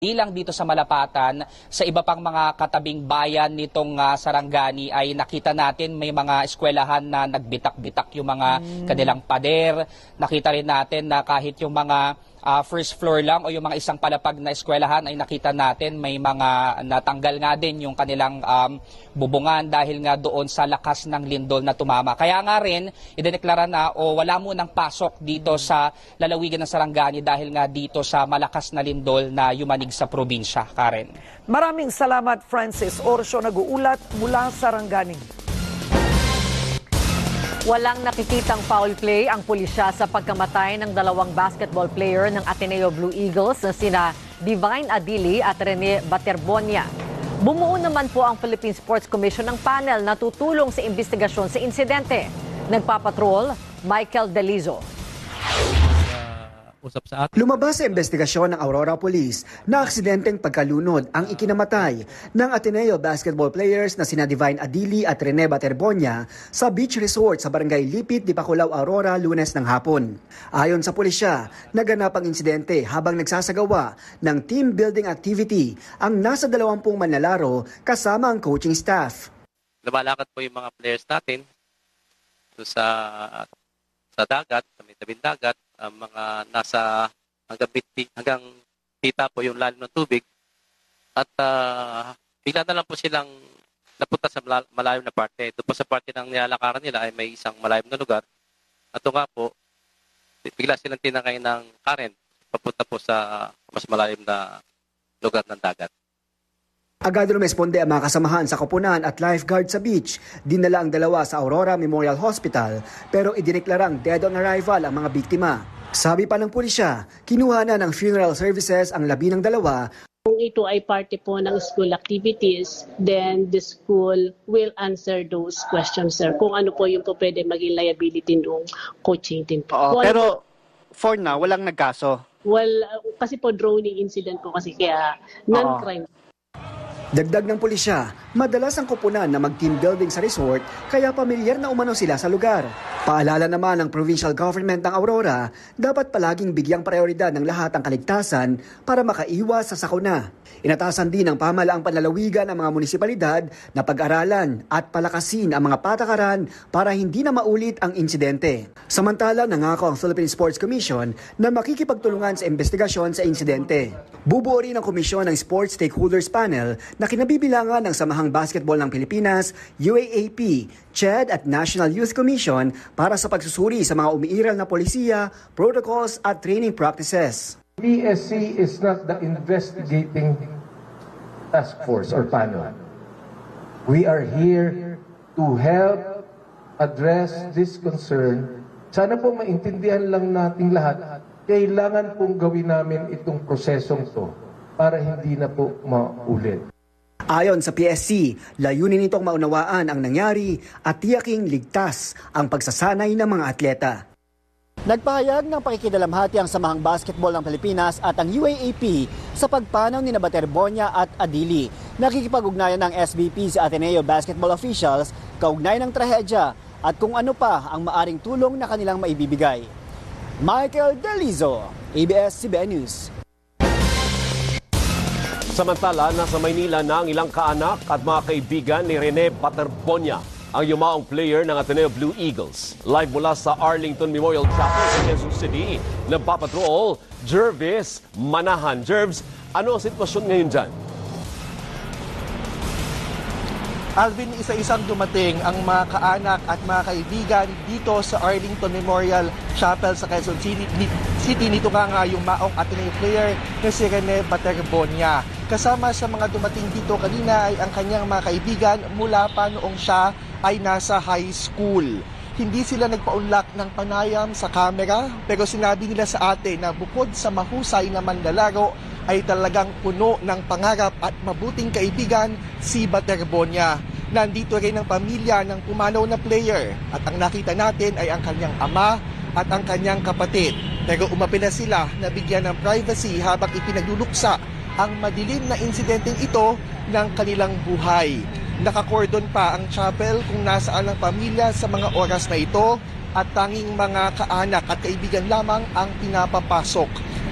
Di lang dito sa Malapatan, sa iba pang mga katabing bayan nitong Sarangani ay nakita natin may mga eskwelahan na nagbitak-bitak yung mga kanilang pader. Nakita rin natin na kahit yung mga first floor lang o yung mga isang palapag na eskwelahan ay nakita natin may mga natanggal nga din yung kanilang bubungan dahil nga doon sa lakas ng lindol na tumama. Kaya nga rin, idineklara na wala munang pasok dito sa lalawigan ng Sarangani dahil nga dito sa malakas na lindol na yumanig sa probinsya. Karen. Maraming salamat, Francis Orsio, nag-uulat mula sa Sarangani. Walang nakikitang foul play ang pulisya sa pagkamatay ng dalawang basketball player ng Ateneo Blue Eagles na sina Divine Adili at Rene Baterbonia. Bumuo naman po ang Philippine Sports Commission ng panel na tutulong sa investigasyon sa insidente. Nagpapatrol, Michael Delizo. Lumabas sa investigasyon ng Aurora Police na aksidenteng pagkalunod ang ikinamatay ng Ateneo basketball players na sina Divine Adili at Rene Baterbonia sa beach resort sa Barangay Lipit, Dipakulaw, Aurora, Lunes ng hapon. Ayon sa pulisya, naganap ang insidente habang nagsasagawa ng team building activity ang nasa 20 manlalaro kasama ang coaching staff. Lumalakad po yung mga players natin sa dagat, sa may tabing dagat. Mga nasa hanggang kita po yung lalim ng tubig at bigla na lang po silang napunta sa malalim na parte. Doon po sa parte ng nilalakaran nila ay may isang malalim na lugar at nga po bigla silang tinangay ng current papunta po sa mas malalim na lugar ng dagat. Agad rumesponde ang mga kasamahan sa koponan at lifeguard sa beach. Dinala ang dalawa sa Aurora Memorial Hospital pero idineklarang dead on arrival ang mga biktima. Sabi pa ng pulisya, kinuha na ng funeral services ang labi ng dalawa. Kung ito ay parte po ng school activities, then the school will answer those questions, sir. Kung ano po yung po pwede maging liability ng coaching team. Pero for now, walang nagkaso? Well, kasi po droning incident po kasi kaya non-crime. Dagdag ng pulisya, madalas ang koponan na mag-team building sa resort kaya pamilyar na umano sila sa lugar. Paalala naman ng provincial government ng Aurora, dapat palaging bigyang prioridad ng lahat ang kaligtasan para makaiwas sa sakuna. Inatasan din ng pamahalaang panlalawigan ng mga munisipalidad na pag-aralan at palakasin ang mga patakaran para hindi na maulit ang insidente. Samantala, nangako ang Philippine Sports Commission na makikipagtulungan sa investigasyon sa insidente. Bubuo rin ang komisyon ng Sports Stakeholders Panel na kinabibilangan ng Samahang Basketball ng Pilipinas, UAAP, CHED at National Youth Commission para sa pagsusuri sa mga umiiral na polisiya, protocols at training practices. PSC is not the investigating task force or panel. We are here to help address this concern. Sana po maintindihan lang nating lahat, kailangan pong gawin namin itong prosesong to para hindi na po maulit. Ayon sa PSC, layunin nitong maunawaan ang nangyari at tiyaking ligtas ang pagsasanay ng mga atleta. Nagpahayag ng pakikidalamhati ang Samahang Basketball ng Pilipinas at ang UAAP sa pagpanaw ni Baterbonia at Adili. Nakikipag-ugnayan ng SBP sa Ateneo basketball officials kaugnay ng trahedya at kung ano pa ang maaring tulong na kanilang maibibigay. Michael Delizo, ABS-CBN News. Samantala, nasa Maynila na ang ilang kaanak at mga kaibigan ni Rene Baterbonia, ang yumaong player ng Ateneo Blue Eagles. Live mula sa Arlington Memorial Chapel sa Quezon City, nagpapatrol, Jervis Manahan. Jervis, ano ang sitwasyon ngayon dyan? Alvin, isa-isang dumating ang mga kaanak at mga kaibigan dito sa Arlington Memorial Chapel sa Quezon City. Nito nga yung maong Ateneo player na si Rene Baterbonia. Kasama sa mga dumating dito kanina ay ang kanyang mga kaibigan mula pa noong siya ay nasa high school. Hindi sila nagpaunlak ng panayam sa kamera pero sinabi nila sa atin na bukod sa mahusay na manlalaro ay talagang puno ng pangarap at mabuting kaibigan si Baterbonia. Nandito rin ang pamilya ng pumanaw na player at ang nakita natin ay ang kanyang ama at ang kanyang kapatid. Pero umapila sila na bigyan ng privacy habang ipinagluluksa ang madilim na insidenteng ito ng kanilang buhay. Nakakordon pa ang chapel kung nasaan ang pamilya sa mga oras na ito at tanging mga kaanak at kaibigan lamang ang pinapapasok.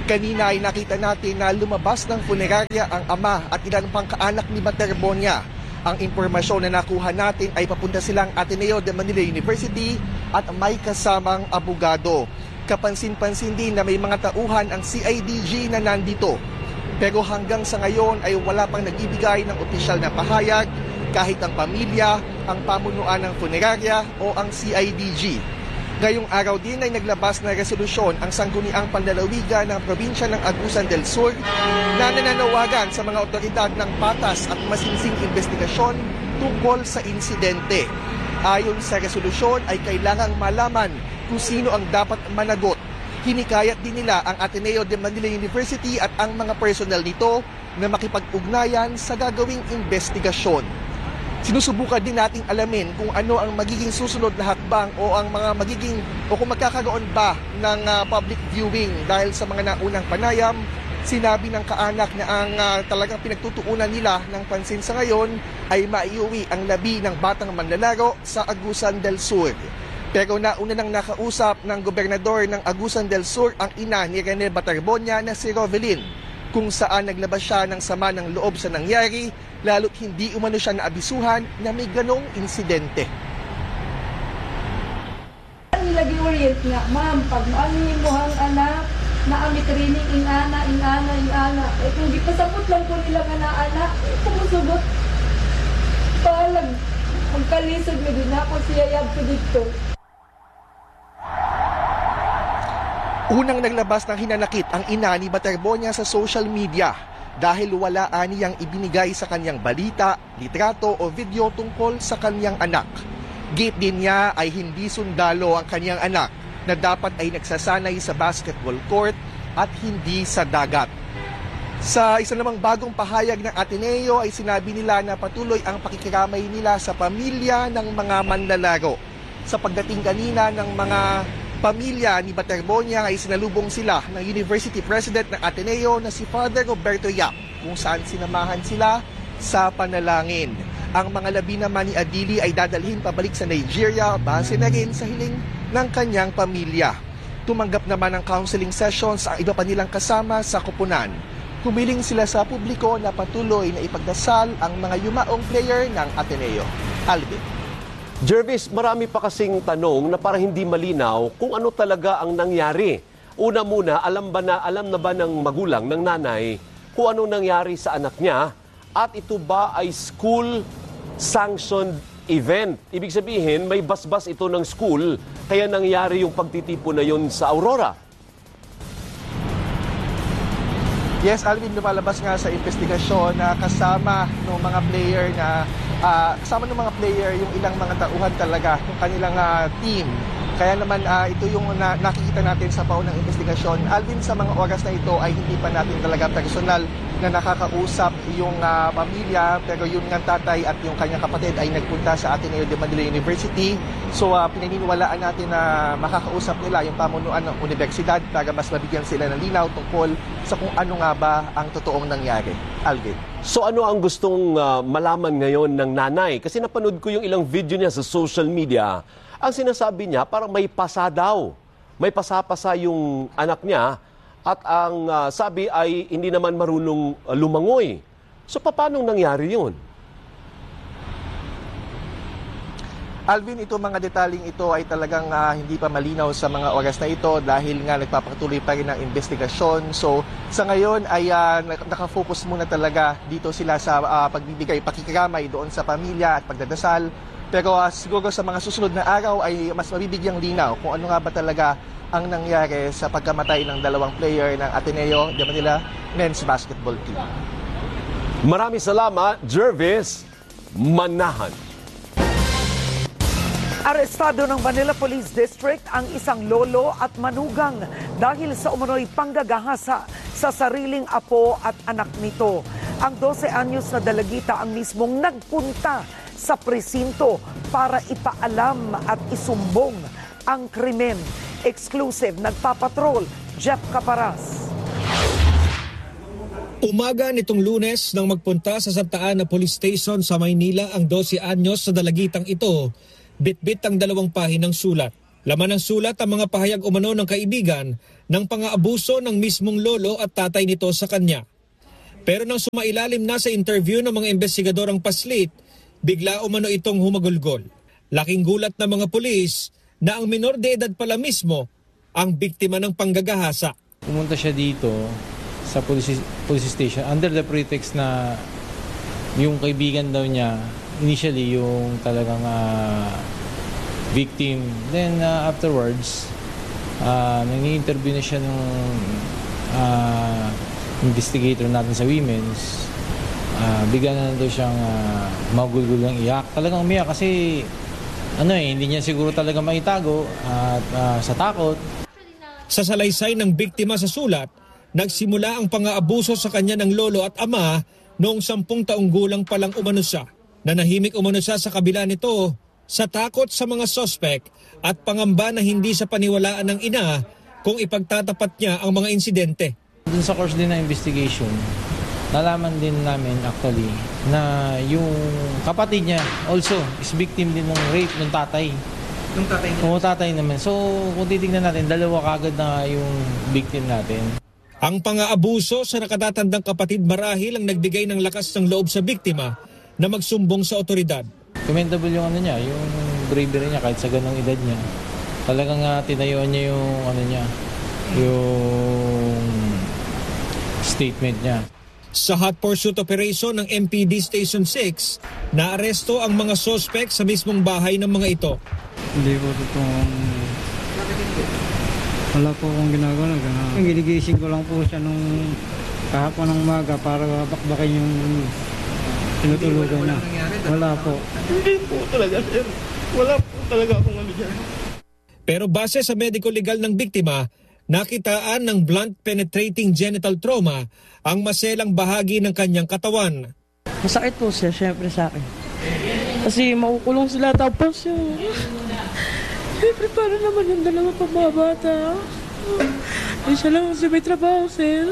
Kanina ay nakita natin na lumabas ng punerarya ang ama at ilan pang kaanak ni Baterbonia. Ang impormasyon na nakuha natin ay papunta silang Ateneo de Manila University at may kasamang abogado. Kapansin-pansin din na may mga tauhan ang CIDG na nandito. Pero hanggang sa ngayon ay wala pang nagbibigay ng opisyal na pahayag kahit ang pamilya, ang pamunuan ng punerarya o ang CIDG. Ngayong araw din ay naglabas na resolusyon ang sangguniang panlalawigan ng probinsya ng Agusan del Sur na nananawagan sa mga otoridad ng patas at masinsing investigasyon tungkol sa insidente. Ayon sa resolusyon ay kailangang malaman kung sino ang dapat managot. Hinikayat din nila ang Ateneo de Manila University at ang mga personnel nito na makipag-ugnayan sa gagawing investigasyon. Sinusubukan din nating alamin kung ano ang magiging susunod na hakbang o kung magkakaroon ba ng public viewing dahil sa mga naunang panayam. Sinabi ng kaanak na ang talagang pinagtutuunan nila ng pansin sa ngayon ay maiuwi ang labi ng batang manlalaro sa Agusan del Sur. Pero nauna nang nakausap ng gobernador ng Agusan del Sur ang ina ni Rene Baterbonia na si Rovelyn, kung saan naglabas siya ng sama ng loob sa nangyari, lalo't hindi umano siya naabisuhan na may ganong insidente. Lagi orient nga, ma'am, pag maanin mo ang anak, naami training, ingana. Kung di pasabot lang po nila nga na anak, pumusugot. Palag, magkalisod na din ako siya yab ko dito. Unang naglabas ng hinanakit ang ina ni Baterbonia sa social media dahil wala aniyang ibinigay sa kanyang balita, litrato o video tungkol sa kanyang anak. Gate din niya ay hindi sundalo ang kanyang anak na dapat ay nagsasanay sa basketball court at hindi sa dagat. Sa isa namang bagong pahayag ng Ateneo ay sinabi nila na patuloy ang pakikiramay nila sa pamilya ng mga manlalaro. Sa pagdating kanina ng mga pamilya ni Baterbonia ay sinalubong sila ng University President ng Ateneo na si Father Roberto Yap, kung saan sinamahan sila sa panalangin. Ang mga labi naman ni Adili ay dadalhin pabalik sa Nigeria base na rin sa hiling ng kanyang pamilya. Tumanggap naman ng counseling sessions ang iba pa nilang kasama sa koponan. Humiling sila sa publiko na patuloy na ipagdasal ang mga yumaong player ng Ateneo. Alvin. Jervis, marami pa kasing tanong na parang hindi malinaw kung ano talaga ang nangyari. Una muna, alam na ba ng magulang, ng nanay, kung anong nangyari sa anak niya? At ito ba ay school-sanctioned event? Ibig sabihin, may basbas ito ng school, kaya nangyari yung pagtitipon na yun sa Aurora. Yes, Alvin, lumalabas nga sa investigasyon na kasama ng mga player yung ilang mga tauhan talaga ng kanilang team. Kaya naman ito yung nakikita natin sa paunang investigasyon. Alvin, sa mga oras na ito ay hindi pa natin talaga personal na nakakausap yung pamilya, pero yung tatay at yung kanyang kapatid ay nagpunta sa Ateneo de Manila University. So pinaniniwalaan natin na makakausap nila yung pamunuan ng universidad para mas mabigyan sila ng linaw tungkol sa kung ano nga ba ang totoong nangyari. Alvin. So ano ang gustong malaman ngayon ng nanay? Kasi napanood ko yung ilang video niya sa social media. Ang sinasabi niya, parang may pasa daw. May pasa-pasa yung anak niya at ang sabi ay hindi naman marunong lumangoy. So paano nangyari yun? Alvin, ito mga detaling ito ay talagang hindi pa malinaw sa mga oras na ito dahil nga nagpapatuloy pa rin ang investigasyon. So sa ngayon ay nakafocus muna talaga dito sila sa pagbibigay pakikiramay doon sa pamilya at pagdadasal. Pero siguro sa mga susunod na araw ay mas mabibigyang linaw kung ano nga ba talaga ang nangyari sa pagkamatay ng dalawang player ng Ateneo de Manila Men's Basketball Team. Maraming salamat, Jervis Manahan. Arestado ng Manila Police District ang isang lolo at manugang dahil sa umano'y panggagahasa sa sariling apo at anak nito. Ang 12 anyos na dalagita ang mismong nagpunta sa presinto para ipaalam at isumbong ang krimen. Exclusive, nagpapatrol, Jeff Caparas. Umaga nitong Lunes nang magpunta sa Santa Ana Police Station sa Maynila ang 12 anyos na dalagitang ito, bitbit ang 2 pahinang sulat. Laman ng sulat ang mga pahayag umano ng kaibigan ng pang-aabuso ng mismong lolo at tatay nito sa kanya. Pero nang sumailalim na sa interview ng mga investigador ang paslit, bigla umano itong humagulgol. Laking gulat ng mga pulis na ang minor de edad pala mismo ang biktima ng panggagahasa. Pumunta siya dito sa police station under the pretext na yung kaibigan daw niya, initially yung talagang victim. Then afterwards, nag-i-interview na siya ng investigator natin sa women's. Bigla na daw siyang magulgul ng iyak. Talagang umiyak kasi hindi niya siguro talaga maitago at sa takot. Sa salaysay ng biktima sa sulat, nagsimula ang pang-aabuso sa kanya ng lolo at ama noong 10 taong gulang pa lang umano siya. Nanahimik umano siya sa kabila nito sa takot sa mga sospek at pangamba na hindi sa paniwalaan ng ina kung ipagtatapat niya ang mga insidente. Dun sa course din ng investigation, nalaman din namin actually na yung kapatid niya also is victim din ng rape ng tatay. Yung tatay niya? Oo, tatay naman. So kung titignan natin, dalawa kagad na yung victim natin. Ang pang-aabuso sa nakatatandang kapatid marahil ang nagbigay ng lakas ng loob sa biktima na magsumbong sa otoridad. Commendable yung yung bravery niya kahit sa ganong edad niya. Talagang tinayuan niya yung statement niya. Sa hot pursuit operation ng MPD Station 6, naaresto ang mga sospek sa mismong bahay ng mga ito. Hindi po totoong... Wala po akong ginagawa na gano'n. Ginigising ko lang po siya nung kahapon ng umaga para bakbakin yung tinutulugan na. Wala po. Hindi po talaga, sir. Wala po talaga akong dyan. Pero base sa medical legal ng biktima, nakitaan ng blunt penetrating genital trauma ang maselang bahagi ng kanyang katawan. Masakit po siya, syempre sa akin. Kasi makukulong sila tapos yung... Siyempre, para naman yung dalawa pa mga bata. Siya lang kasi may trabaho, sir.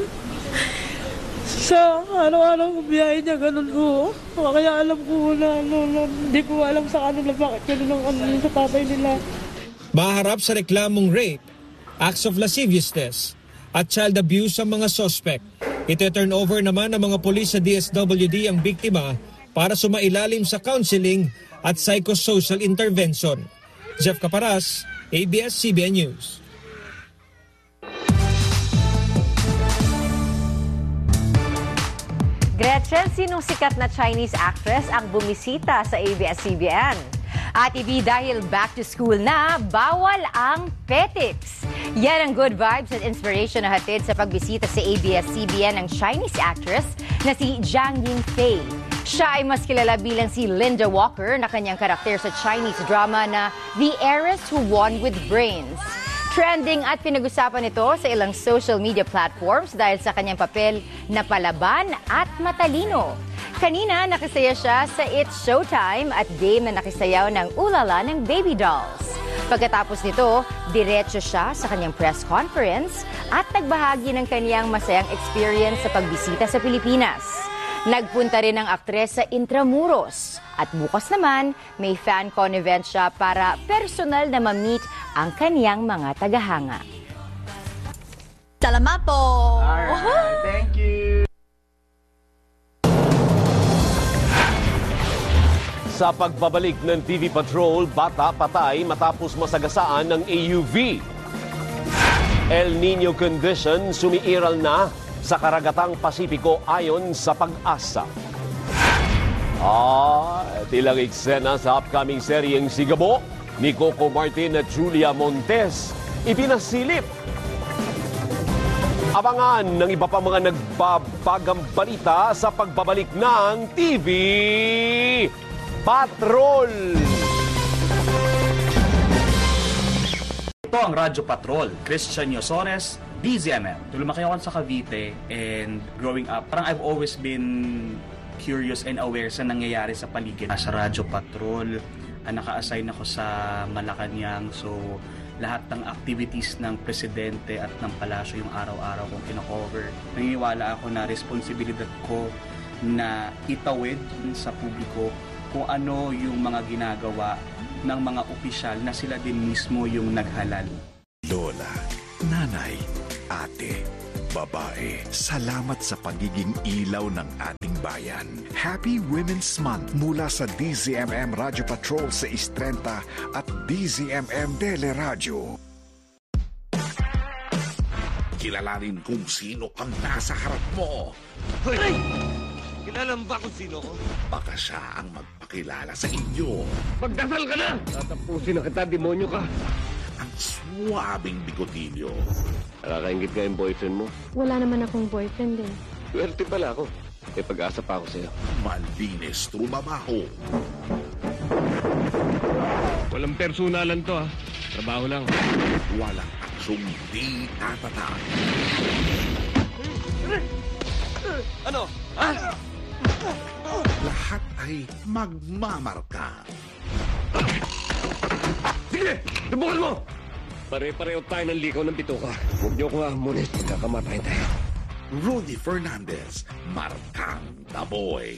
Sa araw-araw biyahe niya, ganun ko. Kaya alam ko na, hindi ko alam sa kanila bakit ganun sa tatay nila. Maharap sa reklamong rape, acts of lasciviousness at child abuse ang mga suspect. Ite-turn over naman ng mga pulis sa DSWD ang biktima para sumailalim sa counseling at psychosocial intervention. Jeff Caparas, ABS-CBN News. Gretchen, sinong sikat na Chinese actress ang bumisita sa ABS-CBN? At dahil back to school na, bawal ang petics. Yan ang good vibes at inspiration na hatid sa pagbisita sa ABS-CBN ng Chinese actress na si Zhang Yingfei. Siya ay mas kilala bilang si Linda Walker na kanyang karakter sa Chinese drama na The Heiress Who Won with Brains. Trending at pinag-usapan ito sa ilang social media platforms dahil sa kanyang papel na palaban at matalino. Kanina, nakisaya siya sa It's Showtime at game na nakisayaw ng ulala ng Baby Dolls. Pagkatapos nito, diretso siya sa kanyang press conference at nagbahagi ng kanyang masayang experience sa pagbisita sa Pilipinas. Nagpunta rin ang aktres sa Intramuros at bukas naman may fan-con event siya para personal na ma-meet ang kaniyang mga tagahanga. Salamat po! Alright, thank you! Sa pagbabalik ng TV Patrol, bata patay matapos masagasaan ng AUV. El Nino condition sumiiral na sa karagatang Pasipiko ayon sa Pag-asa. Tilang eksena sa upcoming seryeng Sigabo ni Coco Martin at Julia Montes ipinasilip. Abangan ng iba pa mga nagbabagang balita sa pagbabalik ng TV Patrol. Ito ang Radyo Patrol, Christian Yosores, DZMM. Lumaki ako sa Cavite and growing up, parang I've always been curious and aware sa nangyayari sa paligid. Sa Radyo Patrol, naka-assign ako sa Malacanang, so lahat ng activities ng presidente at ng palasyo yung araw-araw kong kino-cover. Naniniwala ako na responsibilidad ko na itawid sa publiko kung ano yung mga ginagawa ng mga opisyal na sila din mismo yung naghalal. Lola, nanay, ate, babae, salamat sa pagiging ilaw ng ating bayan. Happy Women's Month mula sa DZMM Radio Patrol sa Istrenta at DZMM Teleradyo. Kilalanin kung sino ang nasa harap mo. Hoy! Kilala mo ba kung sino ko? Baka siya ang magpakilala sa inyo. Magdasal ka na! Tatapusin na kita, demonyo ka. Ang suwabing bigotilyo. Nakakaingit nga yung boyfriend mo. Wala naman akong boyfriend eh. Swerte pala ako. May pag-asa pa ako sa'yo. Malinis trumabaho. Walang personalan to ha. Trabaho lang. Walang aksyong di tatatag. Ano? Ha? Lahat ay magmamarka. Sige! Dubukan mo! Pare-pareho tayo ng likaw ng bituka. Huwag niyo ko amunin. Kakamatayin tayo. Rudy Fernandez, Markang Taboy.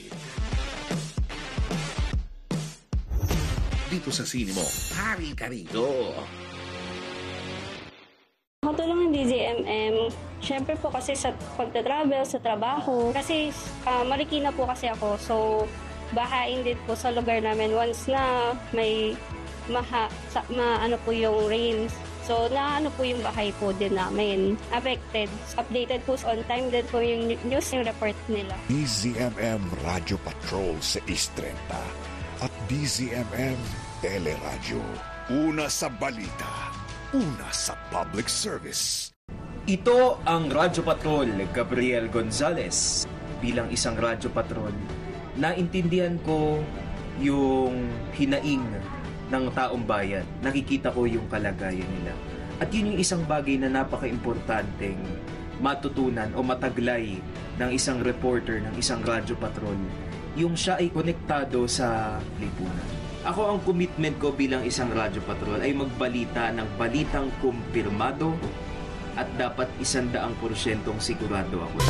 Dito sa sine mo, hari ka rito. Makatulong ng DZMM, syempre po kasi sa pagta-travel, sa trabaho. Kasi Marikina po kasi ako, so bahain din po sa lugar namin once na may ano po yung rains. So, ano po yung bahay po din namin. Affected. Updated po on time din po yung news, yung report nila. DZMM Radio Patrol sa Istrenta at DZMM Teleradyo. Una sa balita, una sa public service. Ito ang Radyo Patrol, Gabriel Gonzalez. Bilang isang Radyo Patrol, naintindihan ko yung hinaing ng taong bayan. Nakikita ko yung kalagayan nila. At yun yung isang bagay na napaka-importanteng matutunan o mataglay ng isang reporter, ng isang radyo patrol. Yung siya ay konektado sa lipunan. Ako, ang commitment ko bilang isang radyo patrol ay magbalita ng balitang kumpirmado at dapat 100% sigurado ako.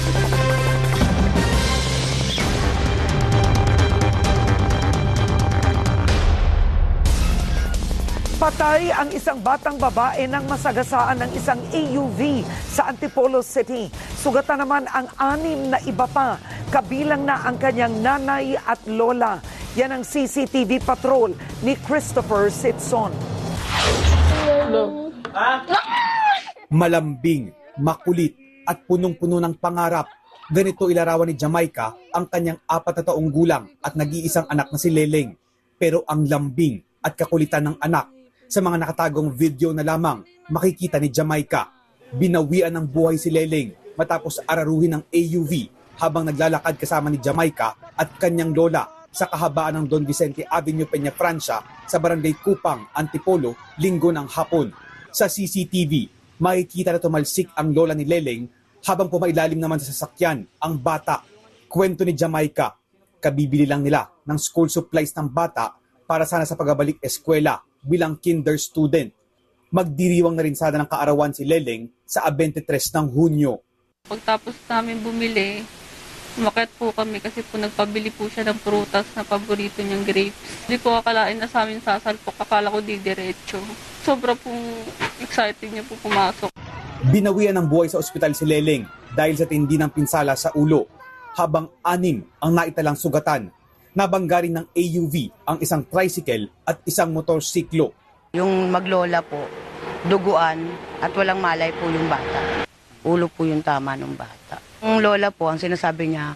Patay ang isang batang babae nang masagasaan ng isang AUV sa Antipolo City. Sugatan naman ang 6 na iba pa, kabilang na ang kanyang nanay at lola. Yan ang CCTV patrol ni Christopher Sitson. Malambing, makulit at punong-puno ng pangarap. Ganito ilarawan ni Jamaica ang kanyang 4 na taong gulang at nag-iisang anak na si Leleng. Pero ang lambing at kakulitan ng anak, sa mga nakatagong video na lamang, makikita ni Jamaica. Binawian ng buhay si Leleng matapos araruhin ng AUV habang naglalakad kasama ni Jamaica at kanyang lola sa kahabaan ng Don Vicente Avenue, Peña Francia sa Barangay Kupang, Antipolo, linggo ng hapon. Sa CCTV, makikita na tumalsik ang lola ni Leleng habang pumailalim naman sa sasakyan ang bata. Kwento ni Jamaica, kabibili lang nila ng school supplies ng bata para sana sa pagbabalik eskwela bilang kinder student. Magdiriwang na rin sana ng kaarawan si Leleng sa 23 ng Hunyo. Pagtapos namin bumili, umakyat po kami kasi po nagpabili po siya ng prutas na paborito niyang grapes. Hindi ko akalain na sa amin sasalpok, akala ko didiretso. Sobra pong excited niya po pumasok. Binawian ng buhay sa ospital si Leleng dahil sa tindi ng pinsala sa ulo, habang 6 ang naitalang sugatan. Nabangga rin ng AUV ang isang tricycle at isang motorsiklo. Yung maglola po, duguan at walang malay po yung bata. Ulo po yung tama ng bata. Yung lola po, ang sinasabi niya,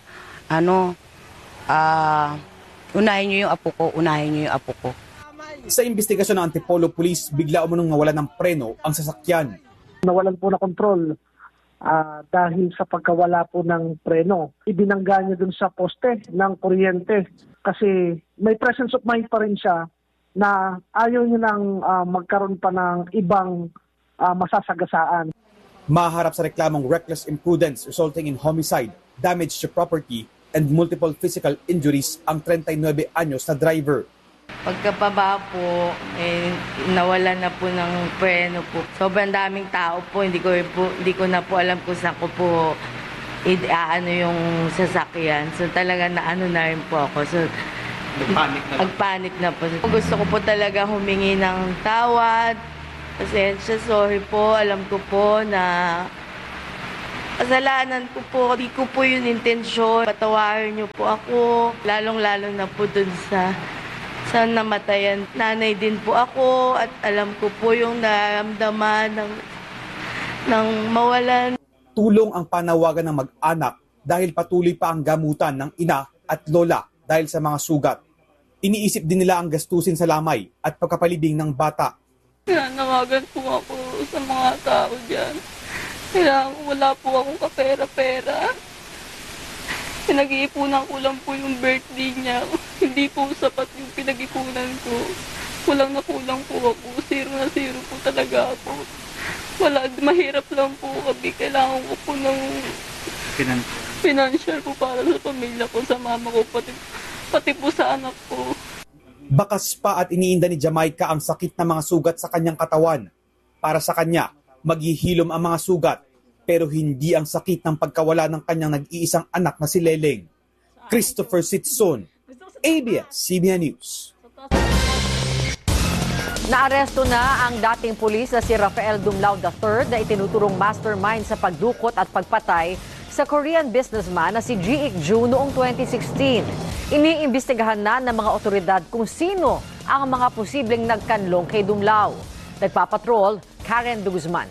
unahin niyo yung apo ko, unahin niyo yung apo ko. Sa investigasyon ng Antipolo Police, bigla umunong nawalan ng preno ang sasakyan. Nawalan po na kontrol. Dahil sa pagkawala po ng preno, ibinangga niya dun sa poste ng kuryente kasi may presence of mind pa rin siya na ayaw niya nang magkaroon pa ng ibang masasagasaan. Maharap sa reklamong reckless imprudence resulting in homicide, damage to property, and multiple physical injuries ang 39 anyos na driver. Pagkababa po, nawalan na po ng preno po. Sobrang daming tao po, hindi ko na po alam kung saan ko po yung sasakyan. So talaga naano na rin po ako. So Nagpanik na po. Gusto ko po talaga humingi ng tawad. Pasensya, sorry po. Alam ko po na kasalanan ko po. Di ko po yun intensyon. Patawarin niyo po ako. Lalong-lalo na po dun sa namatayan. Nanay din po ako at alam ko po yung naramdaman ng mawalan. Tulong ang panawagan ng mag-anak dahil patuloy pa ang gamutan ng ina at lola dahil sa mga sugat. Iniisip din nila ang gastusin sa lamay at pagkapalibing ng bata. Nanawagan po ako sa mga tao dyan. Wala po akong kapera-pera. Pinag-iipunan ko lang po yung birthday niya. Hindi po sapat yung pinag-ipunan ko. Kulang na kulang po ako. Zero na zero po talaga ako. Mahirap lang po kami. Kailangan ko po ng financial po para sa pamilya ko, sa mama ko, pati po sa anak ko. Bakas pa at iniinda ni Jamaica ang sakit na mga sugat sa kanyang katawan. Para sa kanya, maghihilom ang mga sugat, pero hindi ang sakit ng pagkawala ng kanyang nag-iisang anak na si Leleng. Christopher Sitson, ABS-CBN News. Naaresto na ang dating pulis na si Rafael Dumlao III na itinuturong mastermind sa pagdukot at pagpatay sa Korean businessman na si Ji-ik Joo noong 2016. Iniimbestigahan na ng mga otoridad kung sino ang mga posibleng nagkanlong kay Dumlao. Nagpapatrol, Karen de Guzman.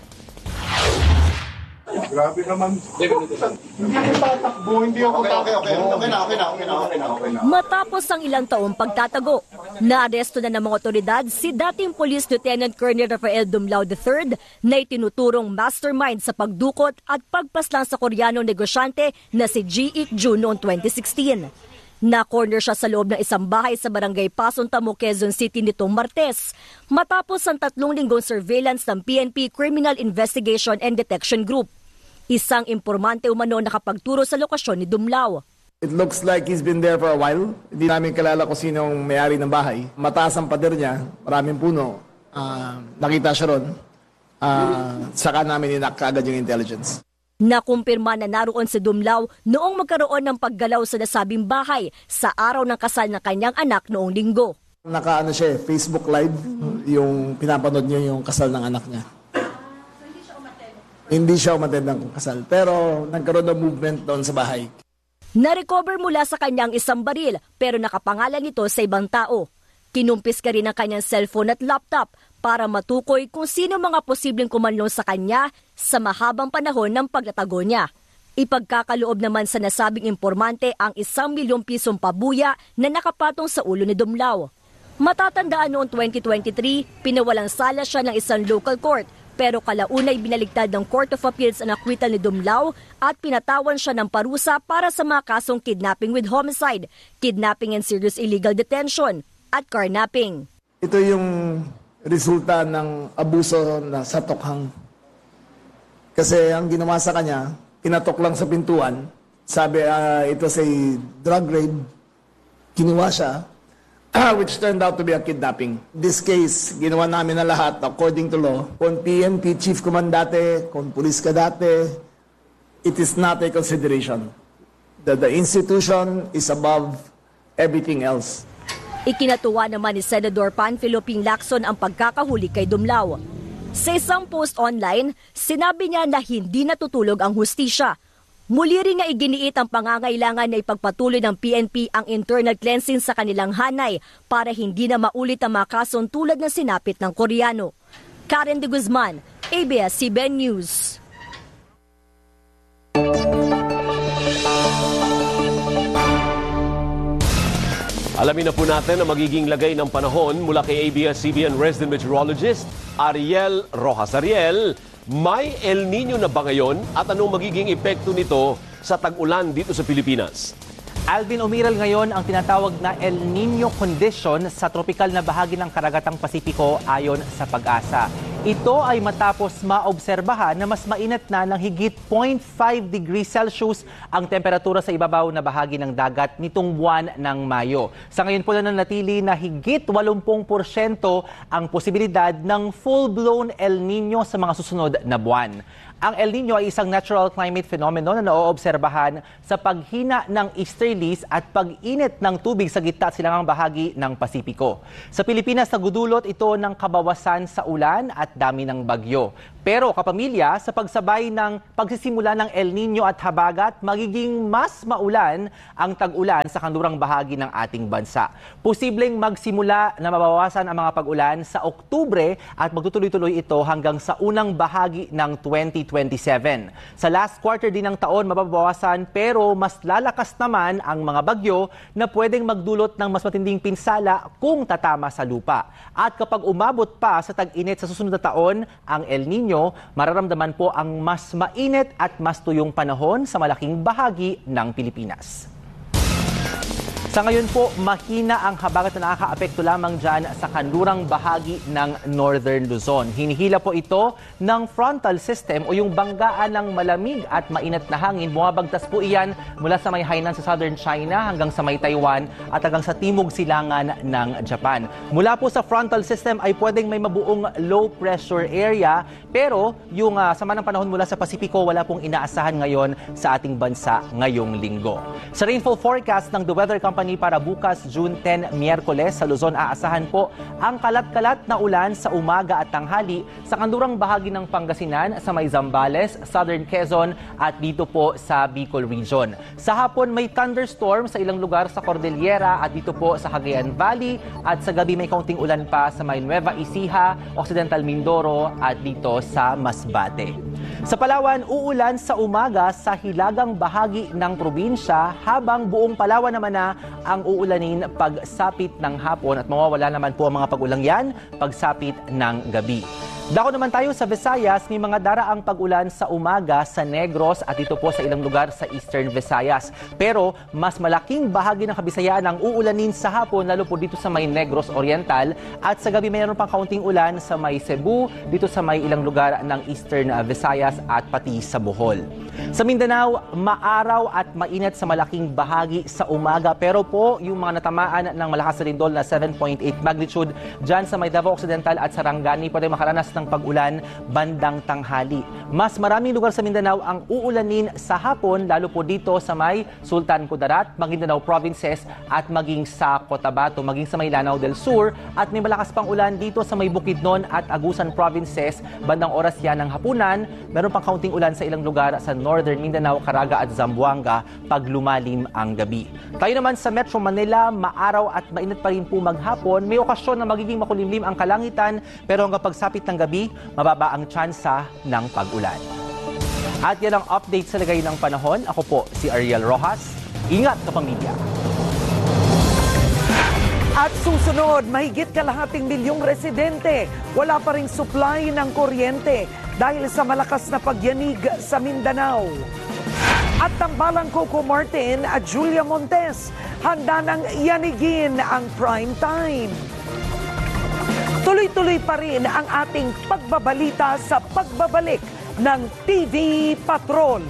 Grabe naman. Hindi ko tatakbo, hindi ako tatakbo. Okay na. Matapos ang ilang taong pagtatago, naaresto na ng mga otoridad si dating Police Lieutenant Colonel Rafael Dumlao III na itinuturong mastermind sa pagdukot at pagpaslang sa Koreanong negosyante na si Ji-ik Joo noong 2016. Na-corner siya sa loob ng isang bahay sa barangay Pasong Tamo, Quezon City nitong Martes matapos ang 3 linggong surveillance ng PNP Criminal Investigation and Detection Group. Isang impormante umano nakapagturo sa lokasyon ni Dumlao. It looks like he's been there for a while. Hindi namin kilala kung sino ang may-ari ng bahay. Mataas ang pader niya, maraming puno. Nakita siya ron. Saka namin inakagad yung intelligence. Nakumpirma na naroon si Dumlao noong magkaroon ng paggalaw sa nasabing bahay sa araw ng kasal ng kanyang anak noong linggo. Nakaano siya, Facebook Live, yung pinapanood niya yung kasal ng anak niya. Hindi siya umattend ng kasal, pero nagkaroon ng movement doon sa bahay. Na-recover mula sa kanyang isang baril pero nakapangalan nito sa ibang tao. Kinumpis ka rin ang kanyang cellphone at laptop para matukoy kung sino mga posibleng kumanlong sa kanya sa mahabang panahon ng pagtatago niya. Ipagkakaloob naman sa nasabing impormante ang 1 milyong pisong pabuya na nakapatong sa ulo ni Dumlao. Matatandaan noong 2023, pinawalang sala siya ng isang local court pero kalaunay binaligtad ng Court of Appeals ang acquittal ni Dumlao at pinatawan siya ng parusa para sa mga kasong kidnapping with homicide, kidnapping and serious illegal detention at carnapping. Ito yung resulta ng abuso na sa tokhang. Kasi ang ginawa sa kanya, pinatok lang sa pintuan. Sabi, ito say drug raid. Kinuha siya, which turned out to be a kidnapping. This case, ginawa namin na lahat according to law. Kung PNP chief command dati, kung police ka dati, it is not a consideration. The institution is above everything else. Ikinatuwa naman ni Senador Panfilo Ping Lacson ang pagkakahuli kay Dumlao. Sa isang post online, sinabi niya na hindi natutulog ang hustisya. Muli rin na iginiit ang pangangailangan na ipagpatuloy ng PNP ang internal cleansing sa kanilang hanay para hindi na maulit ang mga kasong tulad ng sinapit ng Koreano. Karen de Guzman, ABS-CBN News. Alamin na po natin ang magiging lagay ng panahon mula kay ABS-CBN resident meteorologist Ariel Rojas. Ariel, may El Nino na ba ngayon at anong magiging epekto nito sa tag-ulan dito sa Pilipinas? Alvin, umiral ngayon ang tinatawag na El Nino condition sa tropikal na bahagi ng Karagatang Pasipiko ayon sa Pag-asa. Ito ay matapos maobserbahan na mas mainit na ng higit 0.5 degrees Celsius ang temperatura sa ibabaw na bahagi ng dagat nitong buwan ng Mayo. Sa ngayon po nananatili na higit 80% ang posibilidad ng full-blown El Nino sa mga susunod na buwan. Ang El Nino ay isang natural climate phenomenon na naoobserbahan sa paghina ng easterlies at pag-init ng tubig sa gitna at silangang bahagi ng Pasipiko. Sa Pilipinas, nagudulot ito ng kabawasan sa ulan at dami ng bagyo. Pero kapamilya, sa pagsabay ng pagsisimula ng El Nino at habagat, magiging mas maulan ang tag-ulan sa kanlurang bahagi ng ating bansa. Posibleng magsimula na mabawasan ang mga pag-ulan sa Oktubre at magtutuloy-tuloy ito hanggang sa unang bahagi ng 2027. Sa last quarter din ng taon, mababawasan pero mas lalakas naman ang mga bagyo na pwedeng magdulot ng mas matinding pinsala kung tatama sa lupa. At kapag umabot pa sa tag-init sa susunod na taon, ang El Nino, mararamdaman po ang mas mainit at mas tuyong panahon sa malaking bahagi ng Pilipinas. Sa ngayon po, mahina ang habagat na nakakaapekto lamang dyan sa kanlurang bahagi ng Northern Luzon. Hinihila po ito ng frontal system o yung banggaan ng malamig at mainit na hangin. Bumabagtas po iyan mula sa may Hainan sa Southern China hanggang sa may Taiwan at hanggang sa timog silangan ng Japan. Mula po sa frontal system ay pwedeng may mabuong low pressure area, pero yung sama ng panahon mula sa Pasipiko wala pong inaasahan ngayon sa ating bansa ngayong linggo. Sa rainfall forecast ng The Weather Company para bukas June 10, Miyerkules sa Luzon, aasahan po ang kalat-kalat na ulan sa umaga at tanghali sa kanlurang bahagi ng Pangasinan, sa may Zambales, Southern Quezon at dito po sa Bicol Region. Sa hapon may thunderstorm sa ilang lugar sa Cordillera at dito po sa Cagayan Valley at sa gabi may kaunting ulan pa sa may Nueva Ecija, Occidental Mindoro at dito sa Masbate. Sa Palawan, uulan sa umaga sa hilagang bahagi ng probinsya habang buong Palawan naman na ang uulanin pagsapit ng hapon at mawawala naman po ang mga pag-ulang yan pagsapit ng gabi. Dako naman tayo sa Visayas, may mga daraang pag-ulan sa umaga sa Negros at dito po sa ilang lugar sa Eastern Visayas. Pero mas malaking bahagi ng Kabisayaan ang uulanin sa hapon, lalo po dito sa may Negros Oriental at sa gabi mayroon pang kaunting ulan sa may Cebu, dito sa may ilang lugar ng Eastern Visayas at pati sa Bohol. Sa Mindanao, maaraw at mainit sa malaking bahagi sa umaga pero po yung mga natamaan ng malakas na lindol na 7.8 magnitude dyan sa may Davao Occidental at Sarangani pwede makaranas ng pag-ulan bandang tanghali. Mas maraming lugar sa Mindanao ang uulanin sa hapon, lalo po dito sa may Sultan Kudarat, Maguindanao Provinces at maging sa Cotabato, maging sa may Lanao del Sur at may malakas pang ulan dito sa may Bukidnon at Agusan Provinces bandang oras yan ng hapunan. Meron pang kaunting ulan sa ilang lugar sa Northern Mindanao, Caraga at Zamboanga pag lumalim ang gabi. Tayo naman sa Metro Manila, maaraw at mainit pa rin po maghapon. May okasyon na magiging makulimlim ang kalangitan pero hanggang pagsapit ng gabi, mababa ang tsansa ng pag-ulan. At yan ang update sa lagay ng panahon. Ako po si Ariel Rojas. Ingat kapamilya. At susunod, mahigit kalahating milyong residente wala pa ring supply ng kuryente dahil sa malakas na pagyanig sa Mindanao. At tambalang Coco Martin at Julia Montes, handa nang yanigin ang prime time. Tuloy-tuloy pa rin ang ating pagbabalita sa pagbabalik ng TV Patrol.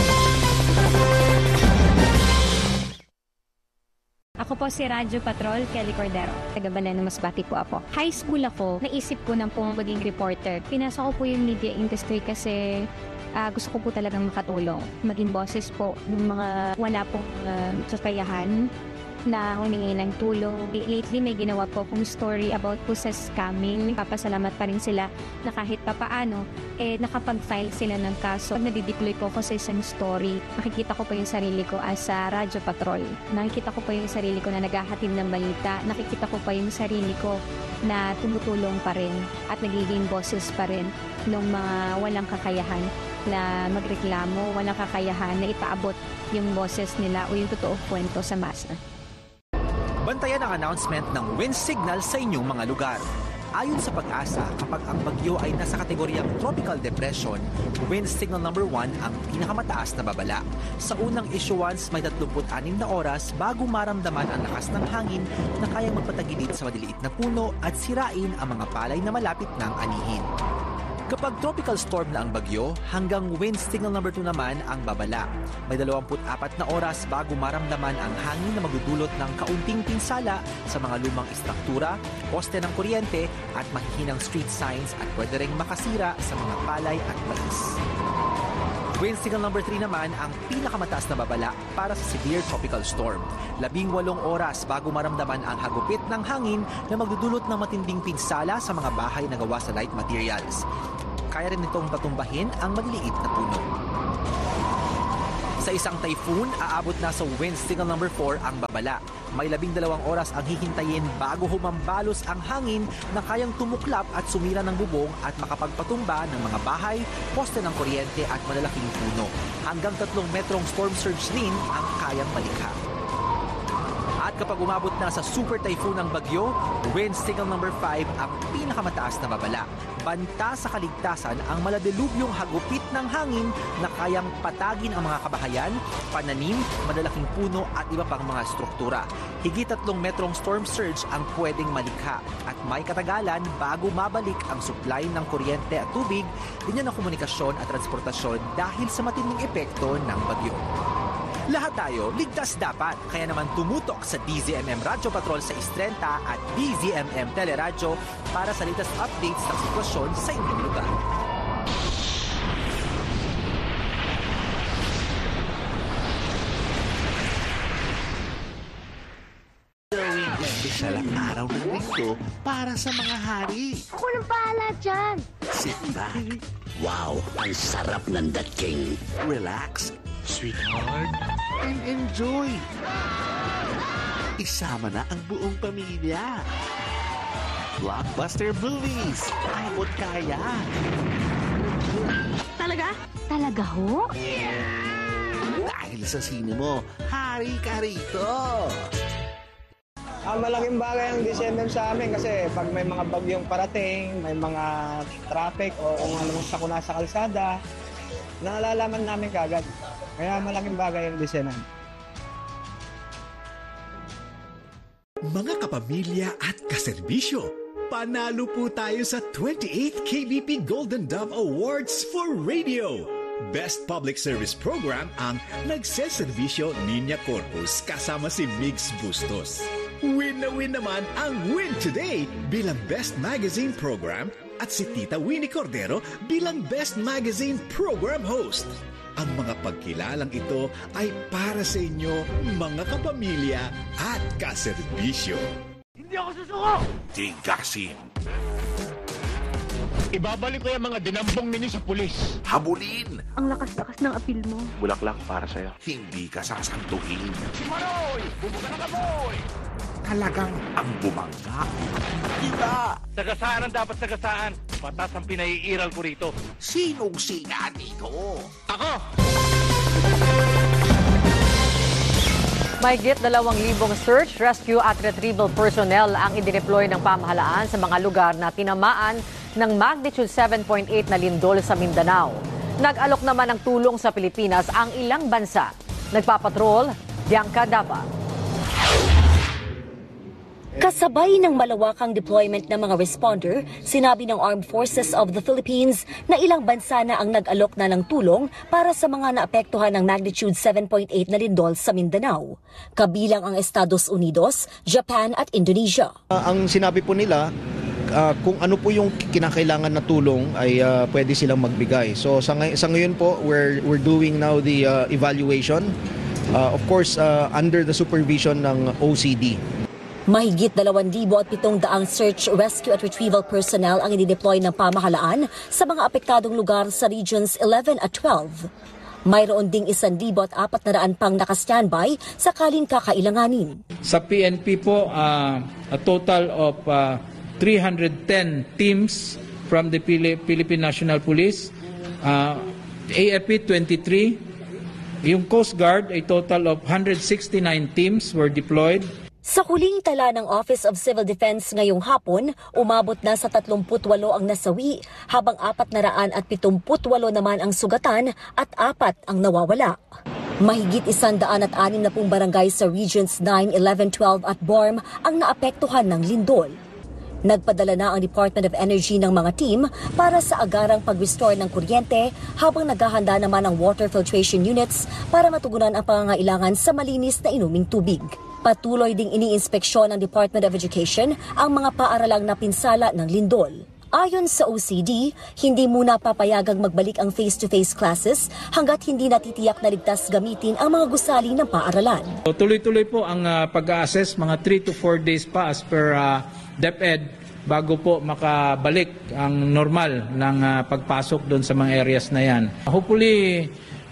Ako po si Radyo Patrol, Kelly Cordero. Taga Baleno, Masbate po ako. High school ako, naisip ko na po maging reporter. Pinasok ko po yung media industry kasi gusto ko po talagang makatulong. Maging boses po ng mga wala pong kakayahan na humingi ng tulong. Lately, may ginawa po akong story about po sa scamming. Papasalamat pa rin sila na kahit papaano, nakapag-file sila ng kaso. Pag nadideploy po ako sa isang story, makikita ko po yung sarili ko as a Radyo Patrol. Nakikita ko po yung sarili ko na naghahatid ng balita. Nakikita ko pa yung sarili ko na tumutulong pa rin at nagiging boses pa rin ng mga walang kakayahan na magreklamo, walang kakayahan na ipaabot yung boses nila o yung totoong kwento sa masa. Bantayan ang announcement ng wind signal sa inyong mga lugar. Ayon sa Pag-asa, kapag ang bagyo ay nasa kategoryang tropical depression, wind signal number 1 ang pinakamataas na babala. Sa unang issuance, may 36 na oras bago maramdaman ang lakas ng hangin na kayang magpatagilid sa maliliit na puno at sirain ang mga palay na malapit ng anihin. Kapag tropical storm na ang bagyo, hanggang wind signal number 2 naman ang babala. May 24 na oras bago maramdaman ang hangin na magdudulot ng kaunting pinsala sa mga lumang istruktura, poste ng kuryente at mahihinang street signs at pwede ring makasira sa mga palay at mais. Wind signal number 3 naman ang pinakamataas na babala para sa severe tropical storm. 18 oras bago maramdaman ang hagupit ng hangin na magdudulot ng matinding pinsala sa mga bahay na gawa sa light materials. Kaya rin itong patumbahin ang maliliit na puno. Sa isang typhoon, aabot na sa wind signal number 4 ang babala. May 12 oras ang hihintayin bago humambalos ang hangin na kayang tumuklap at sumira ng bubong at makapagpatumba ng mga bahay, poste ng kuryente at malalaking puno. Hanggang 3 metrong storm surge din ang kayang malikha. At kapag umabot na sa super typhoon ng bagyo, wind signal number 5 ang pinakamataas na babala. Banta sa kaligtasan ang maladilubyong hagupit ng hangin na kayang patagin ang mga kabahayan, pananim, malalaking puno at iba pang mga struktura. Higit 3 metrong storm surge ang pwedeng malikha at may katagalan bago mabalik ang supply ng kuryente at tubig, linya ng komunikasyon at transportasyon dahil sa matinding epekto ng bagyo. Lahat tayo, ligtas dapat. Kaya naman tumutok sa DZMM Radyo Patrol sa Istrenta at DZMM Teleradyo para sa latest updates ng sitwasyon sa inyong lugar. Isa lang araw ng linggo para sa mga hari. Ako nang bahala dyan. Sit back. Wow, ang sarap ng dating. Relax, sweetheart, and enjoy. Isama na ang buong pamilya. Blockbuster movies. Abot kaya. Talaga? Talaga ho? Dahil sa sine mo, hari ka rito. Malaking bagay ang DZMM sa amin kasi pag may mga bagyong parating, may mga traffic o kung anong sakuna sa kalsada, naalalaman namin kagad. Kaya malaking bagay ang DZMM. Mga kapamilya at kaserbisyo, panalo po tayo sa 28th KBP Golden Dove Awards for Radio. Best Public Service Program ang Nagseserbisyo Niña Corpus kasama si Migs Bustos. Win na win naman ang Win Today bilang Best Magazine Program at si Tita Winnie Cordero bilang Best Magazine Program Host. Ang mga pagkilalang ito ay para sa inyo, mga kapamilya at kaserbisyo. Hindi ako susuko! Tigasin. Ibabalik ko yung mga dinambong ninyo sa pulis. Habulin. Ang lakas-lakas ng apil mo. Bulaklak para sa'yo. Hindi ka sasantuhin. Si Maroy! Bumuka ng kaboy! Talagang ang bumangga. Iba. Sagasaan ang dapat sagasaan. Patas ang pinaiiral ko rito. Sinong singa dito? Ako! Mahigit 2,000 search, rescue at retrieval personnel ang idineploy ng pamahalaan sa mga lugar na tinamaan ng magnitude 7.8 na lindol sa Mindanao. Nag-alok naman ng tulong sa Pilipinas ang ilang bansa. Nagpapatrol, Bianca Dava. Kasabay ng malawakang deployment ng mga responder, sinabi ng Armed Forces of the Philippines na ilang bansa na ang nag-alok na ng tulong para sa mga naapektuhan ng magnitude 7.8 na lindol sa Mindanao. Kabilang ang Estados Unidos, Japan at Indonesia. Ang sinabi po nila, kung ano po yung kinakailangan na tulong ay pwede silang magbigay. So sa ngayon po, we're doing now the evaluation, of course under the supervision ng OCD. Mahigit 2,700 search, rescue at retrieval personnel ang i-deploy ng pamahalaan sa mga apektadong lugar sa regions 11 at 12. Mayroon ding 1,400 pang naka-standby sakaling kakailanganin. Sa PNP po, a total of 310 teams from the Philippine National Police, AFP 23, yung Coast Guard, a total of 169 teams were deployed. Sa huling tala ng Office of Civil Defense ngayong hapon, umabot na sa 38 ang nasawi, habang 478 naman ang sugatan at 4 ang nawawala. Mahigit 160 barangay sa Regions 9, 11, 12 at BORM ang naapektuhan ng lindol. Nagpadala na ang Department of Energy ng mga team para sa agarang pag-restore ng kuryente habang naghahanda naman ang water filtration units para matugunan ang pangangailangan sa malinis na inuming tubig. Patuloy ding iniinspeksyon ng Department of Education ang mga paaralang napinsala ng lindol. Ayon sa OCD, hindi muna papayagang magbalik ang face-to-face classes hanggat hindi natitiyak na ligtas gamitin ang mga gusali ng paaralan. Tuloy-tuloy po ang pag-assess, mga 3 to 4 days pa as per DepEd bago po makabalik ang normal ng pagpasok doon sa mga areas na yan. Hopefully,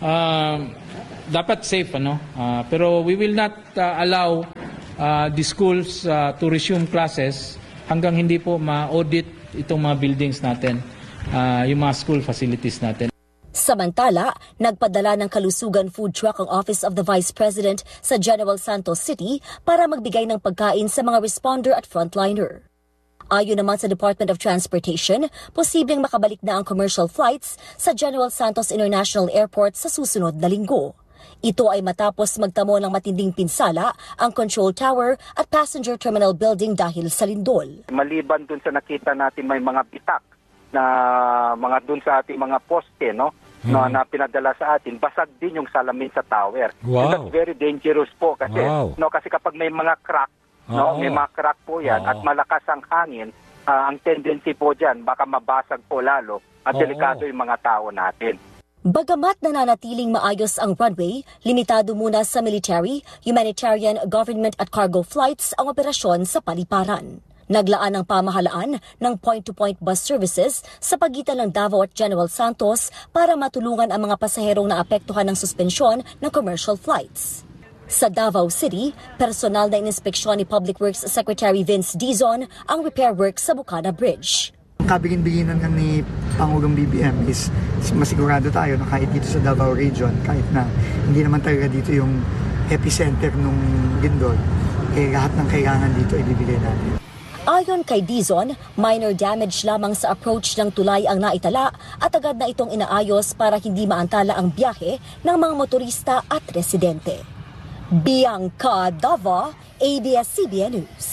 dapat safe, pero we will not allow the schools to resume classes hanggang hindi po ma-audit itong mga buildings natin, yung mga school facilities natin. Samantala, nagpadala ng kalusugan food truck ang Office of the Vice President sa General Santos City para magbigay ng pagkain sa mga responder at frontliner. Ayon naman sa Department of Transportation, posibleng makabalik na ang commercial flights sa General Santos International Airport sa susunod na linggo. Ito ay matapos magtamo ng matinding pinsala ang control tower at passenger terminal building dahil sa lindol. Maliban dun sa nakita natin may mga bitak na mga dun sa ating mga poste, na pinadala sa atin, basag din yung salamin sa tower. Wow. And that's very dangerous po kasi kasi kapag may mga crack, may mga crack po yan at malakas ang hangin, ang tendency po diyan baka mabasag po lalo at delikado yung mga tao natin. Bagamat nananatiling maayos ang runway, limitado muna sa military, humanitarian, government at cargo flights ang operasyon sa paliparan. Naglaan ang pamahalaan ng point-to-point bus services sa pagitan ng Davao at General Santos para matulungan ang mga pasaherong naapektuhan ng suspensyon ng commercial flights. Sa Davao City, personal na ininspeksyon ni Public Works Secretary Vince Dizon ang repair work sa Bukana Bridge. Kabigin-biginan ka ni Pangulong BBM is masigurado tayo na kahit dito sa Davao region, kahit na hindi naman talaga dito yung epicenter nung lindol, lahat ng kailangan dito ibibigay natin. Ayon kay Dizon, minor damage lamang sa approach ng tulay ang naitala at agad na itong inaayos para hindi maantala ang biyahe ng mga motorista at residente. Bianca Dava, ABS-CBN News.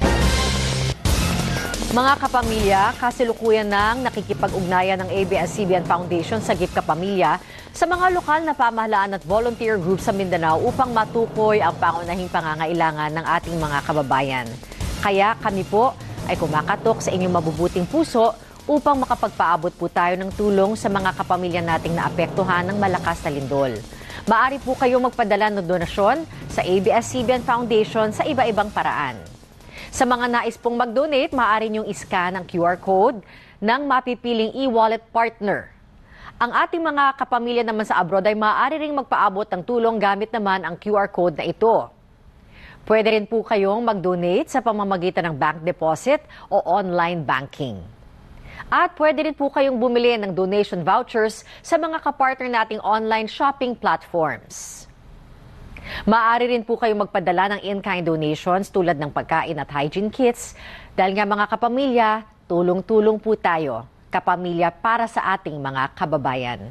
Mga kapamilya, kasalukuyan ng nakikipag-ugnayan ng ABS-CBN Foundation sa Gift Kapamilya sa mga lokal na pamahalaan at volunteer groups sa Mindanao upang matukoy ang pangunahing pangangailangan ng ating mga kababayan. Kaya kami po ay kumakatok sa inyong mabubuting puso upang makapagpaabot po tayo ng tulong sa mga kapamilya nating naapektuhan ng malakas na lindol. Maaari po kayong magpadala ng donasyon sa ABS-CBN Foundation sa iba-ibang paraan. Sa mga nais pong mag-donate, maaari niyong iscan ang QR code ng mapipiling e-wallet partner. Ang ating mga kapamilya naman sa abroad ay maaari ring magpaabot ng tulong gamit naman ang QR code na ito. Pwede rin po kayong mag-donate sa pamamagitan ng bank deposit o online banking. At pwede rin po kayong bumili ng donation vouchers sa mga kapartner nating online shopping platforms. Maaari rin po kayong magpadala ng in-kind donations tulad ng pagkain at hygiene kits dahil nga mga kapamilya, tulong-tulong po tayo, kapamilya para sa ating mga kababayan.